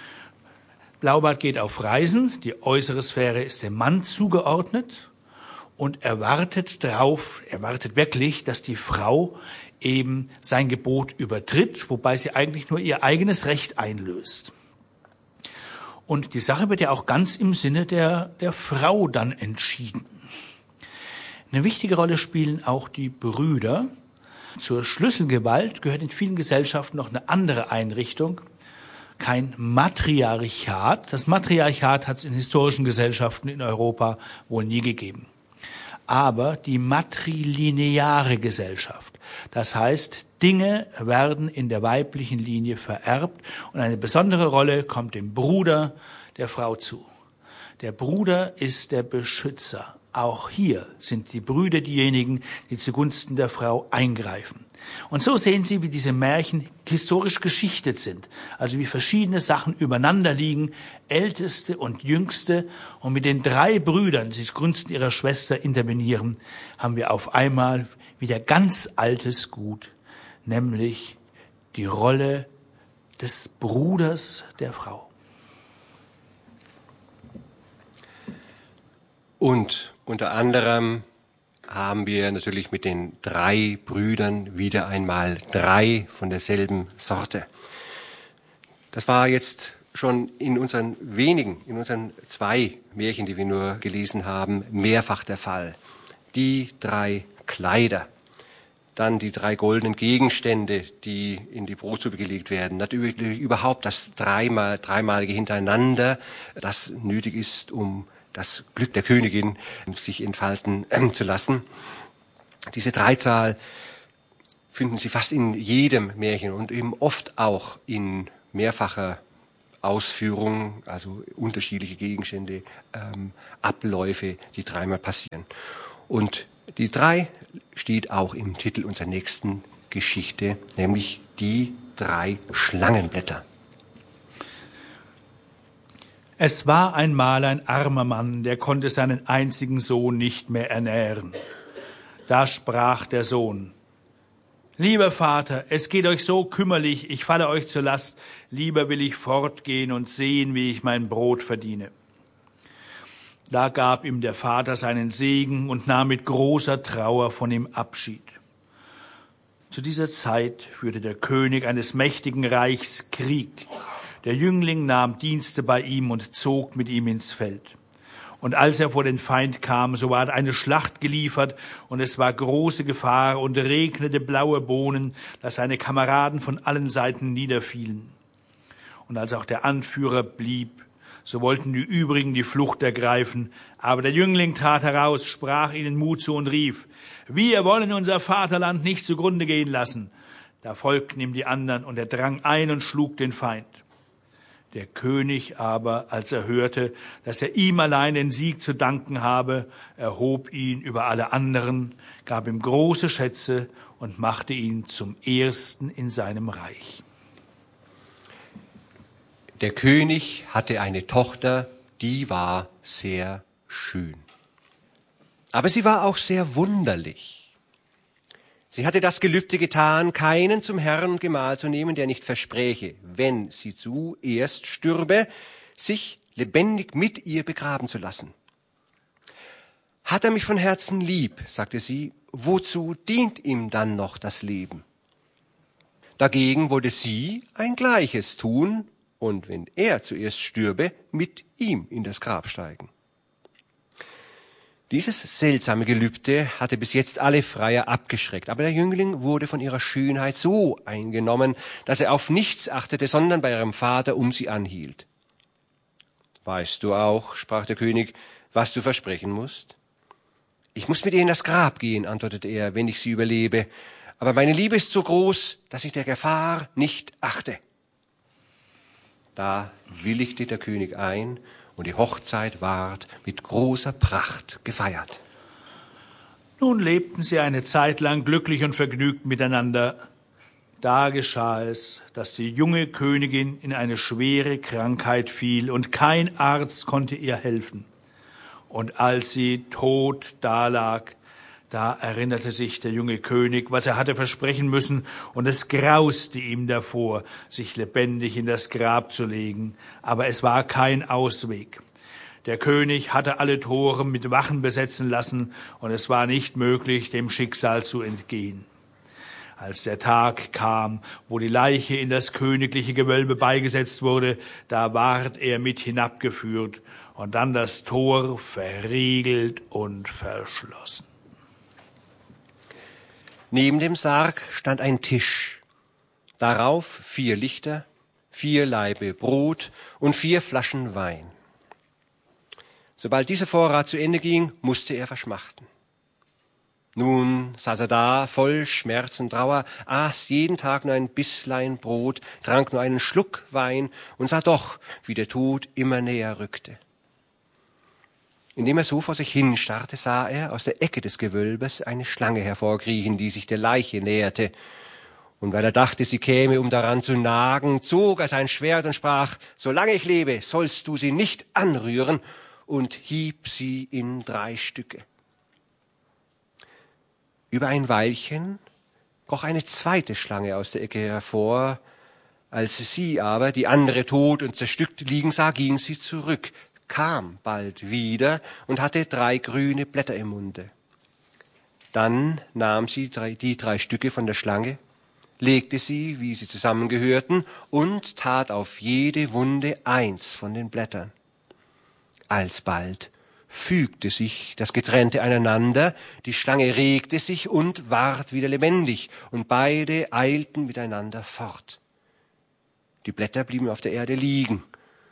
Blaubart geht auf Reisen, die äußere Sphäre ist dem Mann zugeordnet und er wartet wirklich, dass die Frau eben sein Gebot übertritt, wobei sie eigentlich nur ihr eigenes Recht einlöst. Und die Sache wird ja auch ganz im Sinne der Frau dann entschieden. Eine wichtige Rolle spielen auch die Brüder. Zur Schlüsselgewalt gehört in vielen Gesellschaften noch eine andere Einrichtung, kein Matriarchat. Das Matriarchat hat es in historischen Gesellschaften in Europa wohl nie gegeben. Aber die matrilineare Gesellschaft, das heißt, Dinge werden in der weiblichen Linie vererbt und eine besondere Rolle kommt dem Bruder der Frau zu. Der Bruder ist der Beschützer. Auch hier sind die Brüder diejenigen, die zugunsten der Frau eingreifen. Und so sehen Sie, wie diese Märchen historisch geschichtet sind, also wie verschiedene Sachen übereinander liegen, älteste und jüngste, und mit den 3 Brüdern, die zugunsten ihrer Schwester intervenieren, haben wir auf einmal wieder ganz altes Gut, nämlich die Rolle des Bruders der Frau. Und unter anderem haben wir natürlich mit den 3 Brüdern wieder einmal 3 von derselben Sorte. Das war jetzt schon in unseren 2 Märchen, die wir nur gelesen haben, mehrfach der Fall. Die 3 Kleider, dann die 3 goldenen Gegenstände, die in die Brotsuppe gelegt werden, natürlich überhaupt das dreimalige hintereinander, das nötig ist, um das Glück der Königin sich entfalten zu lassen. Diese Dreizahl finden Sie fast in jedem Märchen und eben oft auch in mehrfacher Ausführung, also unterschiedliche Gegenstände, Abläufe, die dreimal passieren. Und die 3 steht auch im Titel unserer nächsten Geschichte, nämlich die 3 Schlangenblätter. Es war einmal ein armer Mann, der konnte seinen einzigen Sohn nicht mehr ernähren. Da sprach der Sohn: Lieber Vater, es geht euch so kümmerlich, ich falle euch zur Last, lieber will ich fortgehen und sehen, wie ich mein Brot verdiene. Da gab ihm der Vater seinen Segen und nahm mit großer Trauer von ihm Abschied. Zu dieser Zeit führte der König eines mächtigen Reichs Krieg. Der Jüngling nahm Dienste bei ihm und zog mit ihm ins Feld. Und als er vor den Feind kam, so ward eine Schlacht geliefert, und es war große Gefahr und regnete blaue Bohnen, dass seine Kameraden von allen Seiten niederfielen. Und als auch der Anführer blieb, so wollten die übrigen die Flucht ergreifen. Aber der Jüngling trat heraus, sprach ihnen Mut zu und rief: Wir wollen unser Vaterland nicht zugrunde gehen lassen. Da folgten ihm die anderen, und er drang ein und schlug den Feind. Der König aber, als er hörte, dass er ihm allein den Sieg zu danken habe, erhob ihn über alle anderen, gab ihm große Schätze und machte ihn zum Ersten in seinem Reich. Der König hatte eine Tochter, die war sehr schön. Aber sie war auch sehr wunderlich. Sie hatte das Gelübde getan, keinen zum Herrn und Gemahl zu nehmen, der nicht verspräche, wenn sie zuerst stürbe, sich lebendig mit ihr begraben zu lassen. Hat er mich von Herzen lieb, sagte sie, wozu dient ihm dann noch das Leben? Dagegen wollte sie ein Gleiches tun und wenn er zuerst stürbe, mit ihm in das Grab steigen. Dieses seltsame Gelübde hatte bis jetzt alle Freier abgeschreckt, aber der Jüngling wurde von ihrer Schönheit so eingenommen, dass er auf nichts achtete, sondern bei ihrem Vater um sie anhielt. Weißt du auch, sprach der König, was du versprechen musst? Ich muss mit ihr in das Grab gehen, antwortete er, wenn ich sie überlebe, aber meine Liebe ist so groß, dass ich der Gefahr nicht achte. Da willigte der König ein, und die Hochzeit ward mit großer Pracht gefeiert. Nun lebten sie eine Zeit lang glücklich und vergnügt miteinander. Da geschah es, dass die junge Königin in eine schwere Krankheit fiel, und kein Arzt konnte ihr helfen. Und als sie tot dalag, da erinnerte sich der junge König, was er hatte versprechen müssen, und es grauste ihm davor, sich lebendig in das Grab zu legen. Aber es war kein Ausweg. Der König hatte alle Tore mit Wachen besetzen lassen, und es war nicht möglich, dem Schicksal zu entgehen. Als der Tag kam, wo die Leiche in das königliche Gewölbe beigesetzt wurde, da ward er mit hinabgeführt und dann das Tor verriegelt und verschlossen. Neben dem Sarg stand ein Tisch, darauf 4 Lichter, 4 Laibe Brot und 4 Flaschen Wein. Sobald dieser Vorrat zu Ende ging, musste er verschmachten. Nun saß er da, voll Schmerz und Trauer, aß jeden Tag nur ein Bisslein Brot, trank nur einen Schluck Wein und sah doch, wie der Tod immer näher rückte. Indem er so vor sich hinstarrte, sah er aus der Ecke des Gewölbes eine Schlange hervorkriechen, die sich der Leiche näherte. Und weil er dachte, sie käme, um daran zu nagen, zog er sein Schwert und sprach: Solange ich lebe, sollst du sie nicht anrühren, und hieb sie in 3 Stücke. Über ein Weilchen kroch eine zweite Schlange aus der Ecke hervor. Als sie aber die andere tot und zerstückt liegen sah, ging sie zurück, kam bald wieder und hatte 3 grüne Blätter im Munde. Dann nahm sie die 3 Stücke von der Schlange, legte sie, wie sie zusammengehörten, und tat auf jede Wunde 1 von den Blättern. Alsbald fügte sich das Getrennte aneinander, die Schlange regte sich und ward wieder lebendig, und beide eilten miteinander fort. Die Blätter blieben auf der Erde liegen,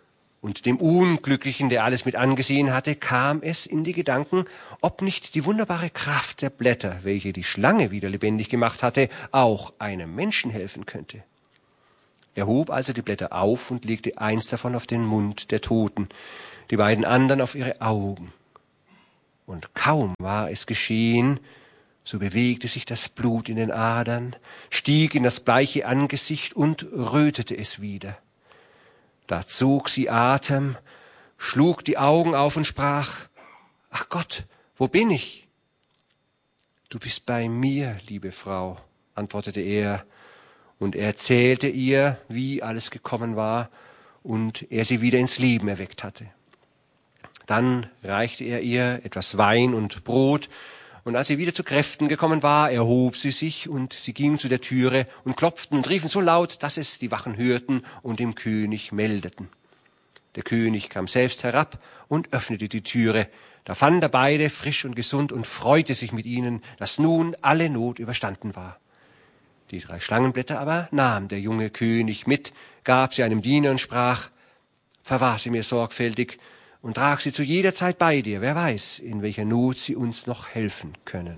Und dem Unglücklichen, der alles mit angesehen hatte, kam es in die Gedanken, ob nicht die wunderbare Kraft der Blätter, welche die Schlange wieder lebendig gemacht hatte, auch einem Menschen helfen könnte. Er hob also die Blätter auf und legte eins davon auf den Mund der Toten, die beiden anderen auf ihre Augen. Und kaum war es geschehen, so bewegte sich das Blut in den Adern, stieg in das bleiche Angesicht und rötete es wieder. Da zog sie Atem, schlug die Augen auf und sprach, »Ach Gott, wo bin ich?« »Du bist bei mir, liebe Frau«, antwortete er, und er erzählte ihr, wie alles gekommen war und er sie wieder ins Leben erweckt hatte. Dann reichte er ihr etwas Wein und Brot, und als sie wieder zu Kräften gekommen war, erhob sie sich, und sie gingen zu der Türe und klopften und riefen so laut, dass es die Wachen hörten und dem König meldeten. Der König kam selbst herab und öffnete die Türe. Da fand er beide frisch und gesund und freute sich mit ihnen, dass nun alle Not überstanden war. Die 3 Schlangenblätter aber nahm der junge König mit, gab sie einem Diener und sprach, »Verwahr sie mir sorgfältig und trag sie zu jeder Zeit bei dir. Wer weiß, in welcher Not sie uns noch helfen können.«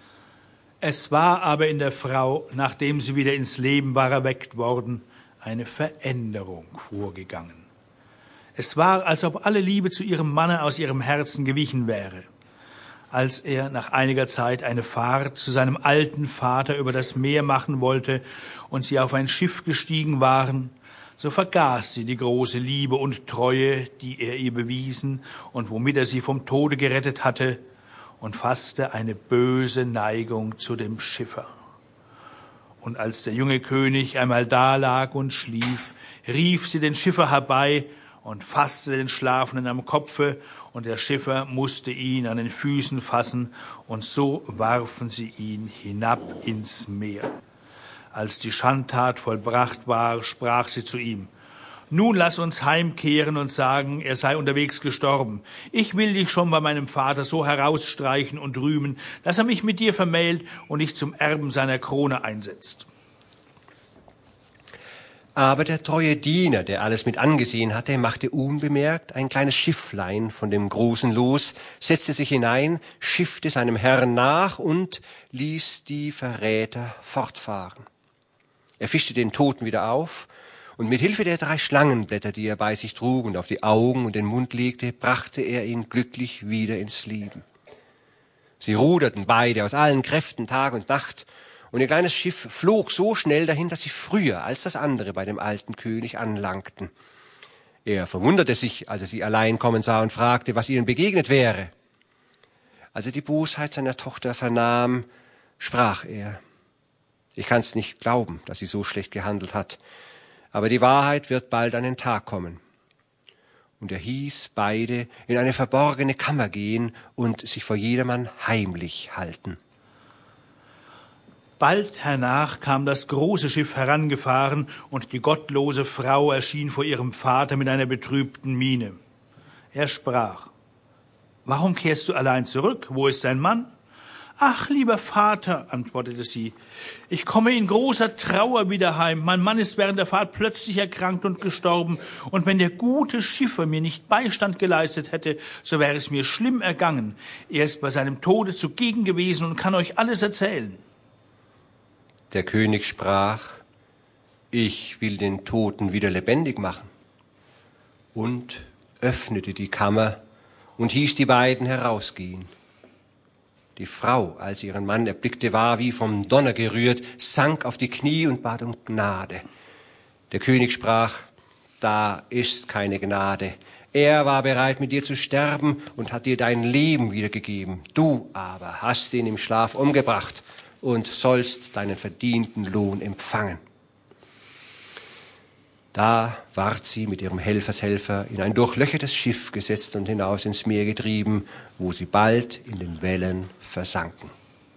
Es war aber in der Frau, nachdem sie wieder ins Leben war erweckt worden, eine Veränderung vorgegangen. Es war, als ob alle Liebe zu ihrem Manne aus ihrem Herzen gewichen wäre. Als er nach einiger Zeit eine Fahrt zu seinem alten Vater über das Meer machen wollte und sie auf ein Schiff gestiegen waren, so vergaß sie die große Liebe und Treue, die er ihr bewiesen und womit er sie vom Tode gerettet hatte, und fasste eine böse Neigung zu dem Schiffer. Und als der junge König einmal dalag und schlief, rief sie den Schiffer herbei und fasste den Schlafenden am Kopfe, und der Schiffer musste ihn an den Füßen fassen, und so warfen sie ihn hinab ins Meer. Als die Schandtat vollbracht war, sprach sie zu ihm, »Nun lass uns heimkehren und sagen, er sei unterwegs gestorben. Ich will dich schon bei meinem Vater so herausstreichen und rühmen, dass er mich mit dir vermählt und dich zum Erben seiner Krone einsetzt.« Aber der treue Diener, der alles mit angesehen hatte, machte unbemerkt ein kleines Schifflein von dem Großen los, setzte sich hinein, schiffte seinem Herrn nach und ließ die Verräter fortfahren. Er fischte den Toten wieder auf, und mit Hilfe der 3 Schlangenblätter, die er bei sich trug und auf die Augen und den Mund legte, brachte er ihn glücklich wieder ins Leben. Sie ruderten beide aus allen Kräften Tag und Nacht, und ihr kleines Schiff flog so schnell dahin, dass sie früher als das andere bei dem alten König anlangten. Er verwunderte sich, als er sie allein kommen sah, und fragte, was ihnen begegnet wäre. Als er die Bosheit seiner Tochter vernahm, sprach er, »Ich kann's nicht glauben, dass sie so schlecht gehandelt hat, aber die Wahrheit wird bald an den Tag kommen.« Und er hieß beide in eine verborgene Kammer gehen und sich vor jedermann heimlich halten. Bald hernach kam das große Schiff herangefahren, und die gottlose Frau erschien vor ihrem Vater mit einer betrübten Miene. Er sprach, »Warum kehrst du allein zurück? Wo ist dein Mann?« »Ach, lieber Vater«, antwortete sie, »ich komme in großer Trauer wieder heim. Mein Mann ist während der Fahrt plötzlich erkrankt und gestorben, und wenn der gute Schiffer mir nicht Beistand geleistet hätte, so wäre es mir schlimm ergangen. Er ist bei seinem Tode zugegen gewesen und kann euch alles erzählen.« Der König sprach, »Ich will den Toten wieder lebendig machen«, und öffnete die Kammer und hieß die beiden herausgehen. Die Frau, als sie ihren Mann erblickte, war wie vom Donner gerührt, sank auf die Knie und bat um Gnade. Der König sprach, »Da ist keine Gnade. Er war bereit, mit dir zu sterben und hat dir dein Leben wiedergegeben. Du aber hast ihn im Schlaf umgebracht und sollst deinen verdienten Lohn empfangen.« Da ward sie mit ihrem Helfershelfer in ein durchlöchertes Schiff gesetzt und hinaus ins Meer getrieben, wo sie bald in den Wellen versanken.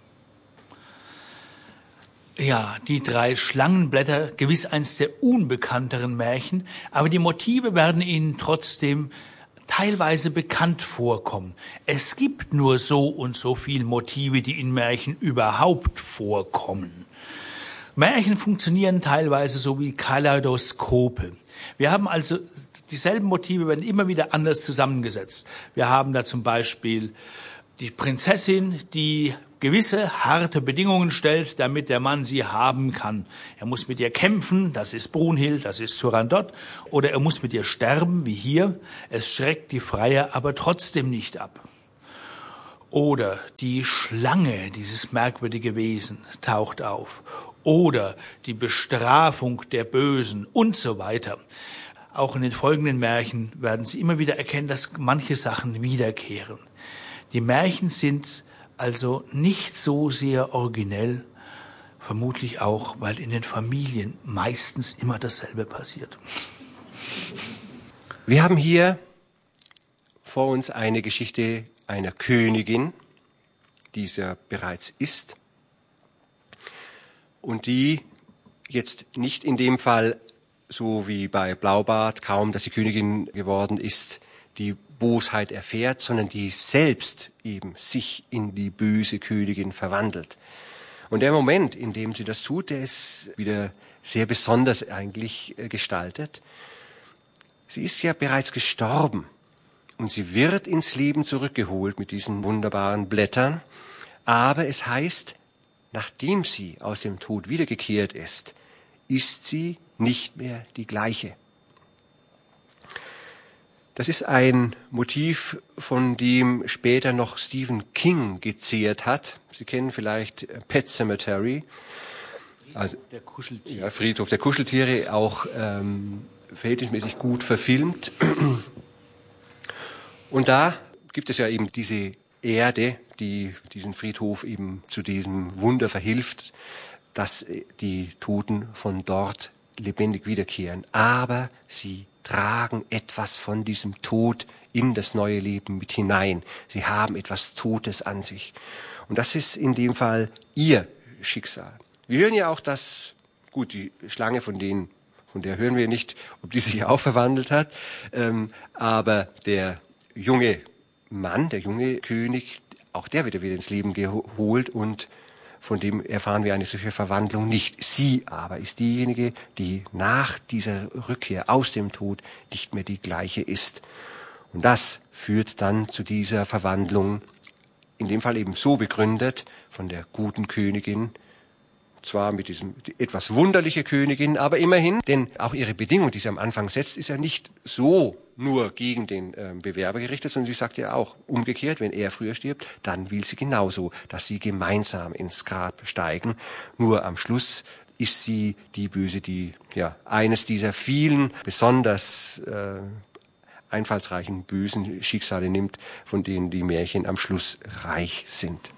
Ja, die 3 Schlangenblätter, gewiss eins der unbekannteren Märchen, aber die Motive werden Ihnen trotzdem teilweise bekannt vorkommen. Es gibt nur so und so viele Motive, die in Märchen überhaupt vorkommen. Märchen funktionieren teilweise so wie Kaleidoskope. Wir haben also dieselben Motive, werden immer wieder anders zusammengesetzt. Wir haben da zum Beispiel die Prinzessin, die gewisse harte Bedingungen stellt, damit der Mann sie haben kann. Er muss mit ihr kämpfen, das ist Brunhild, das ist Turandot, oder er muss mit ihr sterben, wie hier. Es schreckt die Freier aber trotzdem nicht ab. Oder die Schlange, dieses merkwürdige Wesen, taucht auf. Oder die Bestrafung der Bösen und so weiter. Auch in den folgenden Märchen werden Sie immer wieder erkennen, dass manche Sachen wiederkehren. Die Märchen sind also nicht so sehr originell, vermutlich auch, weil in den Familien meistens immer dasselbe passiert. Wir haben hier vor uns eine Geschichte einer Königin, die es ja bereits ist, und die jetzt nicht in dem Fall, so wie bei Blaubart, kaum dass sie Königin geworden ist, die Bosheit erfährt, sondern die selbst eben sich in die böse Königin verwandelt. Und der Moment, in dem sie das tut, der ist wieder sehr besonders eigentlich gestaltet. Sie ist ja bereits gestorben und sie wird ins Leben zurückgeholt mit diesen wunderbaren Blättern. Aber es heißt, nachdem sie aus dem Tod wiedergekehrt ist sie nicht mehr die gleiche. Das ist ein Motiv, von dem später noch Stephen King gezehrt hat. Sie kennen vielleicht Pet Sematary. Also, der Kuscheltiere. Ja, Friedhof der Kuscheltiere, auch verhältnismäßig gut verfilmt. Und da gibt es ja eben diese Erde, die diesen Friedhof eben zu diesem Wunder verhilft, dass die Toten von dort lebendig wiederkehren. Aber sie tragen etwas von diesem Tod in das neue Leben mit hinein. Sie haben etwas Totes an sich. Und das ist in dem Fall ihr Schicksal. Wir hören ja auch, dass, gut, die Schlange von der hören wir nicht, ob die sich auch verwandelt hat, aber der junge Mann, der junge König, auch der wird wieder ins Leben geholt und von dem erfahren wir eine solche Verwandlung nicht. Sie aber ist diejenige, die nach dieser Rückkehr aus dem Tod nicht mehr die gleiche ist. Und das führt dann zu dieser Verwandlung, in dem Fall eben so begründet, von der guten Königin, zwar mit diesem etwas wunderliche Königin, aber immerhin, denn auch ihre Bedingung, die sie am Anfang setzt, ist ja nicht so nur gegen den Bewerber gerichtet, sondern sie sagt ja auch umgekehrt, wenn er früher stirbt, dann will sie genauso, dass sie gemeinsam ins Grab steigen. Nur am Schluss ist sie die Böse, die ja eines dieser vielen besonders einfallsreichen bösen Schicksale nimmt, von denen die Märchen am Schluss reich sind.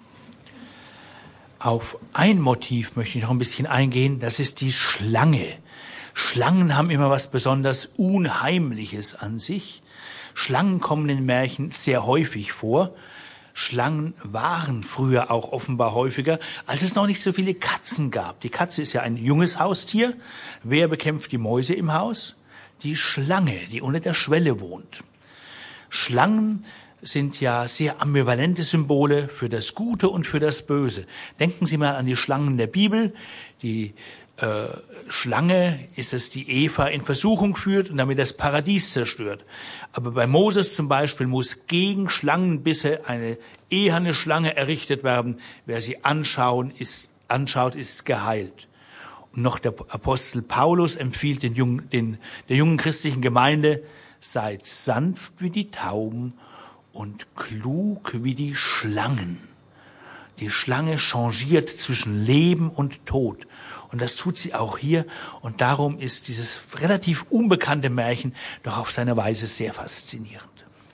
Auf ein Motiv möchte ich noch ein bisschen eingehen, das ist die Schlange. Schlangen haben immer was besonders Unheimliches an sich. Schlangen kommen in Märchen sehr häufig vor. Schlangen waren früher auch offenbar häufiger, als es noch nicht so viele Katzen gab. Die Katze ist ja ein junges Haustier. Wer bekämpft die Mäuse im Haus? Die Schlange, die unter der Schwelle wohnt. Schlangen sind ja sehr ambivalente Symbole für das Gute und für das Böse. Denken Sie mal an die Schlangen der Bibel. Die Schlange ist es, die Eva in Versuchung führt und damit das Paradies zerstört. Aber bei Moses zum Beispiel muss gegen Schlangenbisse eine eherne Schlange errichtet werden. Wer sie anschaut, ist geheilt. Und noch der Apostel Paulus empfiehlt der jungen christlichen Gemeinde, seid sanft wie die Tauben und klug wie die Schlangen. Die Schlange changiert zwischen Leben und Tod. Und das tut sie auch hier. Und darum ist dieses relativ unbekannte Märchen doch auf seine Weise sehr faszinierend.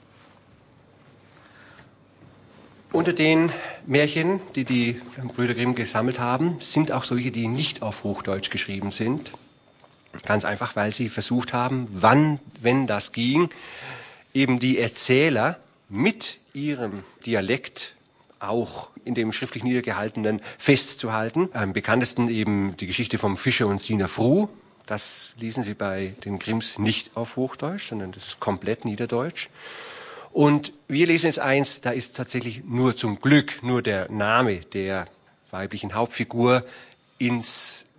Unter den Märchen, die die Brüder Grimm gesammelt haben, sind auch solche, die nicht auf Hochdeutsch geschrieben sind. Ganz einfach, weil sie versucht haben, wenn das ging, eben die Erzähler mit ihrem Dialekt auch in dem schriftlich Niedergehaltenen festzuhalten. Am bekanntesten eben die Geschichte vom Fischer und Sina Fru. Das lesen Sie bei den Grimms nicht auf Hochdeutsch, sondern das ist komplett Niederdeutsch. Und wir lesen jetzt eins, da ist tatsächlich zum Glück nur der Name der weiblichen Hauptfigur ins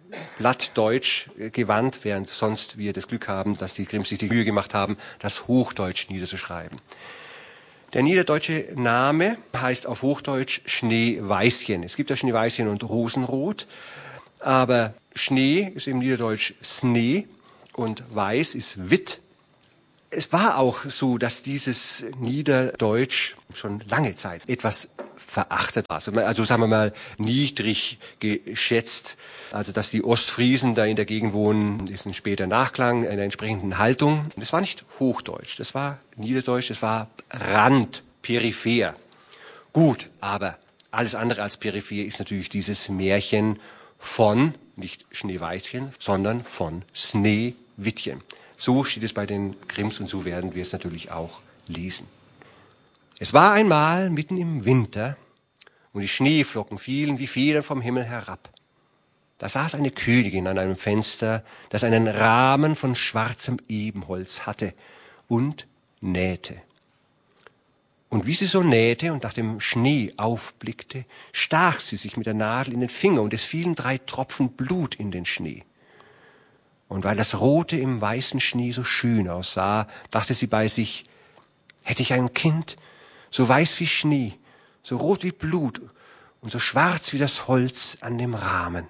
Plattdeutsch gewandt, während sonst wir das Glück haben, dass die Grimms sich die Mühe gemacht haben, das Hochdeutsch niederzuschreiben. Der niederdeutsche Name heißt auf Hochdeutsch Schneeweißchen. Es gibt ja Schneeweißchen und Rosenrot, aber Schnee ist im Niederdeutsch Snee und Weiß ist Witt. Es war auch so, dass dieses Niederdeutsch schon lange Zeit etwas verachtet war. Also sagen wir mal niedrig geschätzt. Also dass die Ostfriesen da in der Gegend wohnen, ist ein später Nachklang einer entsprechenden Haltung. Das war nicht Hochdeutsch, das war Niederdeutsch, das war Rand, peripher. Gut, aber alles andere als peripher ist natürlich dieses Märchen von, nicht Schneeweißchen, sondern von Sneewittchen. So steht es bei den Grimms und so werden wir es natürlich auch lesen. Es war einmal mitten im Winter und die Schneeflocken fielen wie Federn vom Himmel herab. Da saß eine Königin an einem Fenster, das einen Rahmen von schwarzem Ebenholz hatte und nähte. Und wie sie so nähte und nach dem Schnee aufblickte, stach sie sich mit der Nadel in den Finger und es fielen 3 Tropfen Blut in den Schnee. Und weil das Rote im weißen Schnee so schön aussah, dachte sie bei sich, hätte ich ein Kind, so weiß wie Schnee, so rot wie Blut und so schwarz wie das Holz an dem Rahmen.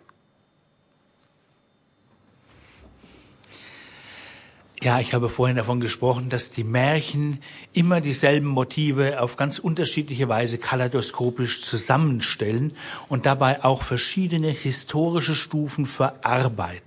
Ja, ich habe vorhin davon gesprochen, dass die Märchen immer dieselben Motive auf ganz unterschiedliche Weise kaleidoskopisch zusammenstellen und dabei auch verschiedene historische Stufen verarbeiten.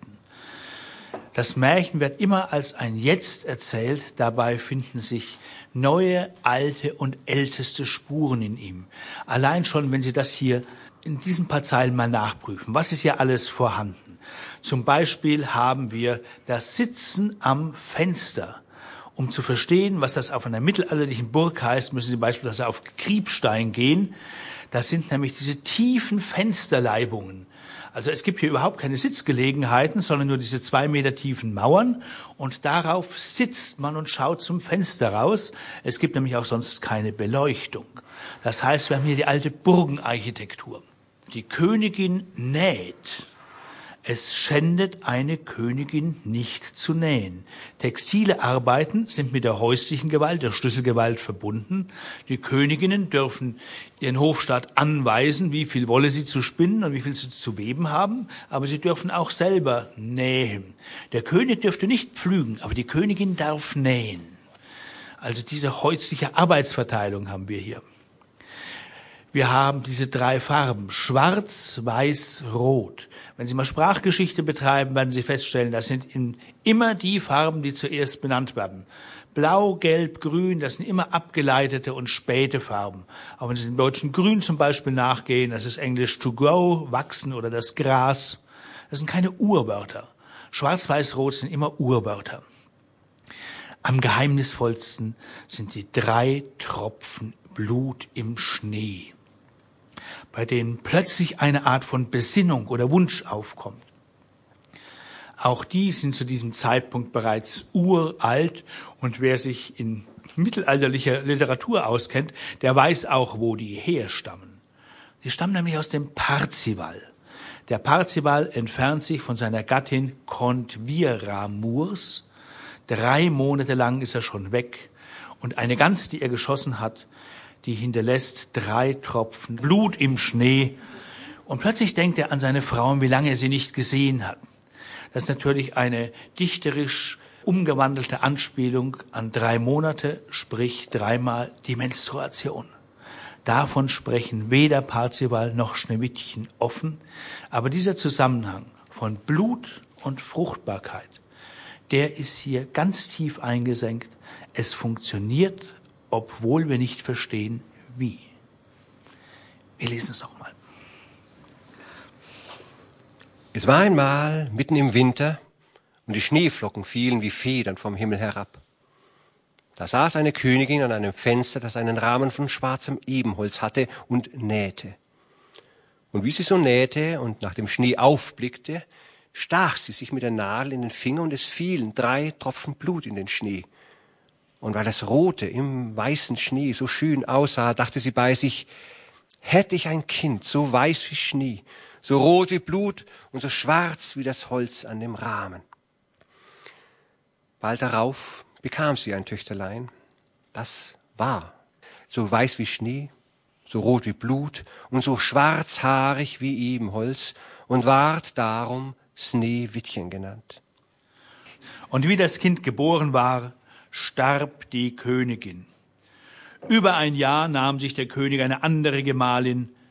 Das Märchen wird immer als ein Jetzt erzählt, dabei finden sich neue, alte und älteste Spuren in ihm. Allein schon, wenn Sie das hier in diesen paar Zeilen mal nachprüfen. Was ist hier alles vorhanden? Zum Beispiel haben wir das Sitzen am Fenster. Um zu verstehen, was das auf einer mittelalterlichen Burg heißt, müssen Sie beispielsweise auf Kriebstein gehen. Das sind nämlich diese tiefen Fensterleibungen. Also es gibt hier überhaupt keine Sitzgelegenheiten, sondern nur diese 2 Meter tiefen Mauern und darauf sitzt man und schaut zum Fenster raus. Es gibt nämlich auch sonst keine Beleuchtung. Das heißt, wir haben hier die alte Burgenarchitektur. Die Königin näht. Es schändet eine Königin nicht zu nähen. Textile Arbeiten sind mit der häuslichen Gewalt, der Schlüsselgewalt verbunden. Die Königinnen dürfen ihren Hofstaat anweisen, wie viel Wolle sie zu spinnen und wie viel sie zu weben haben, aber sie dürfen auch selber nähen. Der König dürfte nicht pflügen, aber die Königin darf nähen. Also diese häusliche Arbeitsverteilung haben wir hier. Wir haben diese 3 Farben, schwarz, weiß, rot. Wenn Sie mal Sprachgeschichte betreiben, werden Sie feststellen, das sind immer die Farben, die zuerst benannt werden. Blau, Gelb, Grün, das sind immer abgeleitete und späte Farben. Auch wenn Sie dem deutschen Grün zum Beispiel nachgehen, das ist Englisch to grow, wachsen oder das Gras. Das sind keine Urwörter. Schwarz, Weiß, Rot sind immer Urwörter. Am geheimnisvollsten sind die 3 Tropfen Blut im Schnee, bei denen plötzlich eine Art von Besinnung oder Wunsch aufkommt. Auch die sind zu diesem Zeitpunkt bereits uralt und wer sich in mittelalterlicher Literatur auskennt, der weiß auch, wo die herstammen. Die stammen nämlich aus dem Parzival. Der Parzival entfernt sich von seiner Gattin Contvira Murs. 3 Monate lang ist er schon weg und eine Gans, die er geschossen hat, die hinterlässt 3 Tropfen Blut im Schnee. Und plötzlich denkt er an seine Frau und wie lange er sie nicht gesehen hat. Das ist natürlich eine dichterisch umgewandelte Anspielung an 3 Monate, sprich 3-mal die Menstruation. Davon sprechen weder Parzival noch Schneewittchen offen. Aber dieser Zusammenhang von Blut und Fruchtbarkeit, der ist hier ganz tief eingesenkt. Es funktioniert, obwohl wir nicht verstehen, wie. Wir lesen es nochmal. Es war einmal mitten im Winter und die Schneeflocken fielen wie Federn vom Himmel herab. Da saß eine Königin an einem Fenster, das einen Rahmen von schwarzem Ebenholz hatte und nähte. Und wie sie so nähte und nach dem Schnee aufblickte, stach sie sich mit der Nadel in den Finger und es fielen 3 Tropfen Blut in den Schnee. Und weil das Rote im weißen Schnee so schön aussah, dachte sie bei sich, hätte ich ein Kind, so weiß wie Schnee, so rot wie Blut und so schwarz wie das Holz an dem Rahmen. Bald darauf bekam sie ein Töchterlein, das war so weiß wie Schnee, so rot wie Blut und so schwarzhaarig wie Ebenholz und ward darum Sneewittchen genannt. Und wie das Kind geboren war, starb die Königin. Über ein Jahr nahm sich der König eine andere Gemahlin,